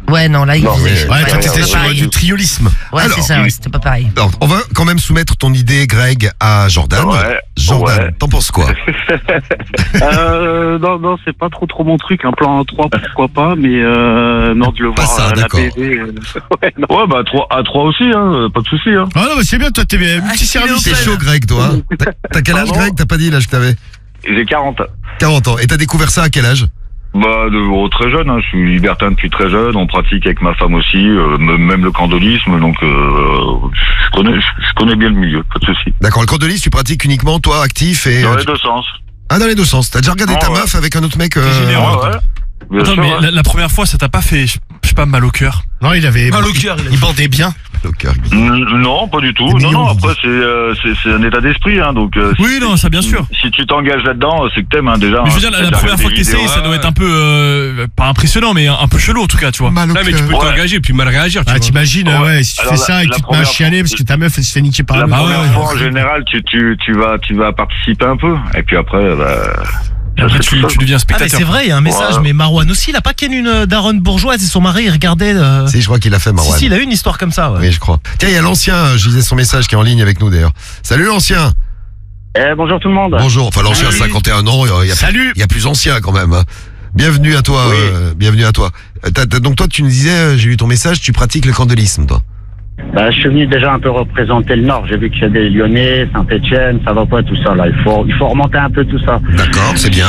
Ouais, non, là, il Non, faisait. mais- Ouais, toi, c'était t'étais pas sur pareil. du triolisme. Ouais, Alors, c'est ça, ouais, c'était pas pareil. Alors, on va quand même soumettre ton idée, Greg, à Jordan. Ouais, Jordan, ouais. t'en penses quoi? Euh, non, non, c'est pas trop trop mon truc. Un plan à trois, pourquoi pas, mais euh, non, de le Pas voir ça, à la d'accord. télé. euh, ouais, non. Ouais, bah, à trois, à trois aussi, hein, pas de souci, hein. Ah non, mais c'est bien, toi, t'es multiservice. C'est chaud, Greg, toi. hein. T'as- T'as quel âge, Pardon Greg? T'as pas dit l'âge que t'avais? J'ai quarante. quarante ans. Et t'as découvert ça à quel âge? Bah, de, oh, très jeune, hein. Je suis libertin depuis très jeune. On pratique avec ma femme aussi, euh, m- même le candolisme. Donc, euh, je connais, je je connais bien le milieu, pas de souci. D'accord, le candolisme, tu pratiques uniquement, toi, actif et... Dans euh, les tu- deux sens. Ah, dans les deux sens. T'as déjà regardé Ouais, ta ouais. meuf avec un autre mec euh, C'est généreux. Ouais, ouais. Bien Attends, sûr, mais ouais. la, la première fois, ça t'a pas fait, je je sais pas, mal au cœur? Non, il avait. Mal au cœur, il a Il bandait bien. au cœur. N- Non, pas du tout. C'est Non, mignon, non, Guigui. après, c'est euh, c'est c'est un état d'esprit, hein. Donc, euh, Oui, non, ça, bien sûr. si tu t'engages là-dedans, c'est que t'aimes, hein, déjà. Mais je veux hein. dire, la, la T'as première regardé fois que des t'essayes, vidéos, ça doit ouais. être un peu, euh, pas impressionnant, mais un, un peu chelou en tout cas, tu vois. Mal au Là, mais tu cœur. peux Ouais. t'engager et puis mal réagir, tu Ah, vois. t'imagines, Ouais. ouais, si tu Alors, fais la- ça et que la tu te mets à première chialer fois- parce que ta meuf, elle se fait niquer par La la Bah première ouais, fois, ouais. en général, tu, tu, tu, vas, tu vas participer un peu. Et puis après, bah. Et après, ça, tu, c'est tu deviens Ah, mais spectateur. c'est vrai, il y a un message, Ouais. mais Marwan aussi, il a pas ken une euh, daronne bourgeoise et son mari, il regardait. euh, Si, je crois qu'il a fait, Si, Marwan. si, il a eu une histoire comme ça, ouais. Oui, je crois. Tiens, il y a l'ancien, euh, je lisais son message qui est en ligne avec nous d'ailleurs. Salut l'ancien. Eh, bonjour tout le monde. Bonjour. Enfin, l'ancien, Salut. cinquante et un ans. Il y a, Salut. il y a plus ancien quand même. hein. Bienvenue à toi. Oui. euh, bienvenue à toi. Euh, t'as- t'as- donc toi, tu nous disais, euh, j'ai lu ton message, tu pratiques le candolisme, toi. Bah, je suis venu déjà un peu représenter le Nord. J'ai vu qu'il y a des Lyonnais, Saint-Etienne, ça va pas tout ça là. Il faut, il faut remonter un peu tout ça. D'accord, c'est bien.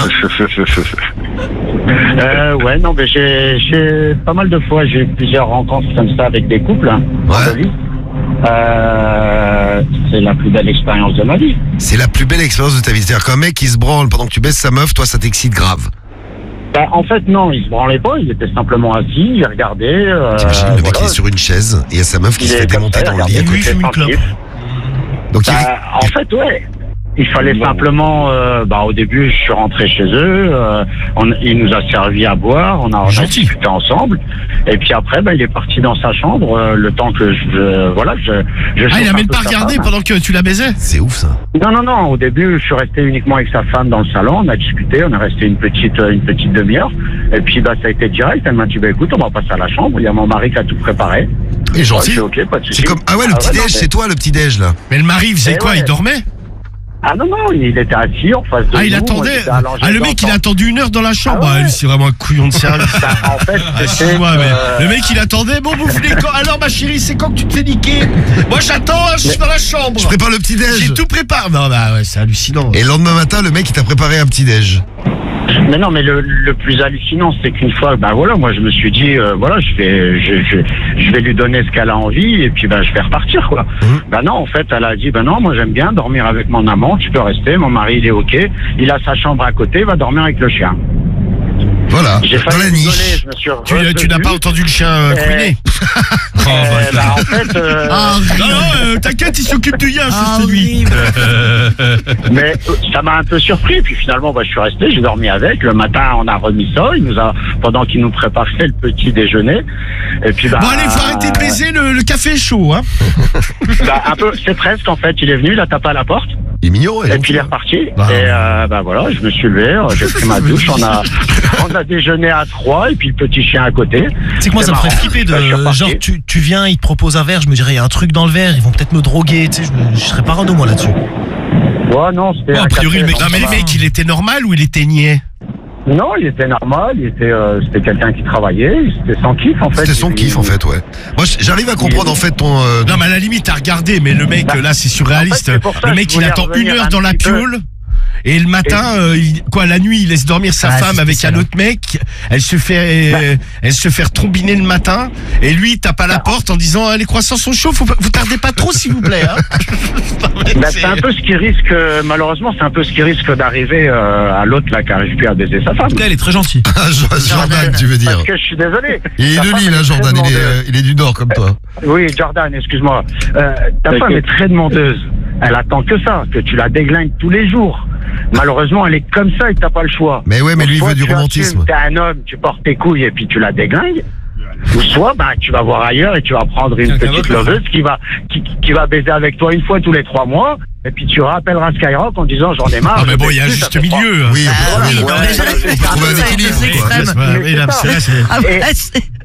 Euh, ouais, non, mais j'ai, j'ai pas mal de fois, j'ai eu plusieurs rencontres comme ça avec des couples. hein, Ouais. dans la vie. Euh, c'est la plus belle expérience de ma vie. C'est la plus belle expérience de ta vie. C'est-à-dire qu'un mec qui se branle pendant que tu baisses sa meuf, toi, ça t'excite grave. Bah, en fait, non, il se branlait pas, il était simplement assis, il regardait. Euh, T'imagines, le mec voilà. il est sur une chaise et il y a sa meuf qui Il se est fait comme démonter ça, dans le regardez, lit à lui, côté. il fait fume une clope. tranquille. Donc il Bah, en fait, ouais. Il fallait simplement, euh, bah, au début, je suis rentré chez eux, euh, on, il nous a servi à boire, on a, on a Gentil. discuté ensemble, et puis après, bah, il est parti dans sa chambre, euh, le temps que je, voilà, je, je Ah, chauffe il a un même peu pas sa regardé femme. pendant que tu la baisais. C'est ouf ça. Non, non, non, au début, je suis resté uniquement avec sa femme dans le salon, on a discuté, on est resté une petite, euh, une petite demi-heure, et puis, bah, ça a été direct, elle m'a dit, bah, écoute, on va passer à la chambre, il y a mon mari qui a tout préparé. Il est gentil. Ouais, je dis, ok, pas de souci. C'est comme ah ouais le Ah petit ouais, déj, non, mais- c'est toi le petit déj là. Mais le mari, il faisait Eh quoi? ouais. Il dormait? Ah non, non, il était assis en face de Ah, il nous, moi, attendait. j'étais allongé Ah, le dans mec, il a temps. attendu une heure dans la chambre. Ah ouais. Ah, lui, c'est vraiment un couillon de service. Bah, en fait, Ah, c'était, excuse-moi, mais euh, le mec il attendait. Bon, vous voulez quand? Alors, ma chérie, c'est quand que tu te fais niquer? Moi, j'attends, hein, je suis dans la chambre. Je prépare le petit déj. J'ai tout préparé. Non, bah ouais, c'est hallucinant. Et le lendemain matin, le mec il t'a préparé un petit déj. Mais non, mais le, le plus hallucinant, c'est qu'une fois, bah voilà, moi je me suis dit, euh, voilà, je vais, je, je, je vais lui donner ce qu'elle a envie et puis bah je vais repartir quoi. Mhm. Bah non, en fait, elle a dit, bah non, moi j'aime bien dormir avec mon amant, tu peux rester, mon mari il est ok, il a sa chambre à côté, il va dormir avec le chien. Voilà. J'ai Dans failli la rigoler, niche. je me suis Tu, retenu. tu n'as pas entendu le chien euh, Euh, couiner? Euh, bah, en fait, euh, Ah, Non, non, euh, t'inquiète, il s'occupe du lien, ah, c'est lui. mais euh, ça m'a un peu surpris. Puis finalement, bah, je suis resté, j'ai dormi avec. Le matin, on a remis ça. Il nous a, pendant qu'il nous préparait le petit déjeuner. Et puis, bah, Bon, allez, faut arrêter de baiser, le, le café est chaud, hein. bah, un peu, c'est presque en fait. Il est venu, il a tapé à la porte. Il est mignon. Et puis il est reparti. Bah. Et euh, bah voilà, je me suis levé, euh, j'ai pris ma douche, on a, on a déjeuné à trois et puis le petit chien à côté. C'est que moi, ça me marrant. ferait flipper de. Bah, je suis reparti. Genre, tu, tu viens, ils te proposent un verre, je me dirais, il y a un truc dans le verre, ils vont peut-être me droguer, tu sais, je, me- je serais parano, moi, là-dessus. Ouais, non, c'était. Bon, a un priori, café, le mec- non, Non, mais ça le va. mec, il était normal ou il était niais? Non, il était normal, il était, euh, c'était quelqu'un qui travaillait, c'était son kiff en fait. C'était son Il- kiff en fait, ouais. Moi j'arrive à comprendre en fait ton. euh, Non, mais à la limite, t'as regardé, mais le mec, Bah, là, c'est surréaliste. en fait, c'est pour ça Le que mec, je il voulais attend une revenir heure un dans la petit peu. piole. Et le matin, euh, il- quoi, la nuit, il laisse dormir sa Ah, femme c'est avec spécial, un autre mec. Elle se fait, euh, elle se fait retombiner le matin. Et lui, il tape à la porte en disant, ah, les croissants sont chauds, faut pas- vous tardez pas trop, s'il vous plaît, hein. Non, mais Bah, c'est- c'est un peu ce qui risque, euh, malheureusement, c'est un peu ce qui risque d'arriver euh, à l'autre là qui arrive plus à baiser sa femme. En tout cas, elle est très gentille. Ah, Jo- Jordan, tu veux dire. Parce que je suis désolé. Il est Ta de femme Lille, hein, est Jordan. très Il est, demandeuse. euh, il est du Nord comme toi. Oui, Jordan, excuse-moi. Euh, ta femme est très demandeuse. Elle attend que ça, que tu la déglingues tous les jours. Malheureusement, elle est comme ça et t'as pas le choix. Mais ouais, mais Donc, lui il soit veut du tu romantisme. assumes, T'es un homme, tu portes tes couilles et puis tu la déglingues. Ou soit, bah, tu vas voir ailleurs et tu vas prendre une Quelqu'un petite d'autre, loveuse qui va, qui, qui va baiser avec toi une fois tous les trois mois. Et puis tu rappelleras Skyrock en disant j'en ai marre. Non, mais je bon, baise il y a un plus, ça juste fait trois- milieu. hein. Oui, Ah bah, oui, oui, non, ouais. mais je- On peut trouver un ça, équilibre, c'est quoi. extrême. Ouais, oui, là, c'est là, c'est- Après, c'est-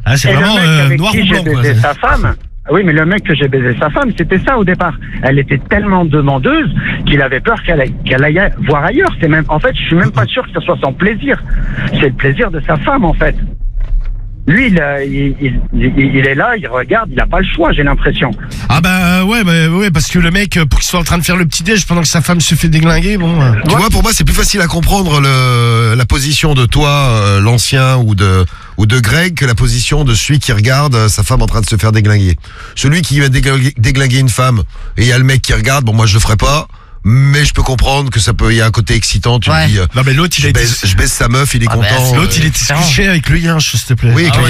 Ah, c'est Et vraiment le mec euh, avec noir qui ou j'ai blanc, quoi. baisé sa femme. Oui, mais le mec que j'ai baisé sa femme, c'était ça au départ. Elle était tellement demandeuse qu'il avait peur qu'elle aille, qu'elle aille voir ailleurs. C'est même, en fait, je suis même pas sûr que ce soit son plaisir. C'est le plaisir de sa femme, en fait. Lui, il, euh, il, il, il, il est là, il regarde, il a pas le choix, j'ai l'impression. Ah bah ouais, bah, ouais, parce que le mec, pour qu'il soit en train de faire le petit déj pendant que sa femme se fait déglinguer, bon... euh. Tu vois, pour moi, c'est plus facile à comprendre le, la position de toi, euh, l'ancien, ou de, ou de Greg, que la position de celui qui regarde euh, sa femme en train de se faire déglinguer. Celui qui va déglinguer, déglinguer une femme, et il y a le mec qui regarde, bon, moi, je le ferai pas. Mais je peux comprendre que ça peut, il y a un côté excitant, tu Ouais. me dis, euh, Non mais l'autre il je a été... baisse, je baisse sa meuf, il est Ah bah, content. l'autre il euh, était couché avec le yinche, s'il te plaît. Oui, avec Ah le ouais.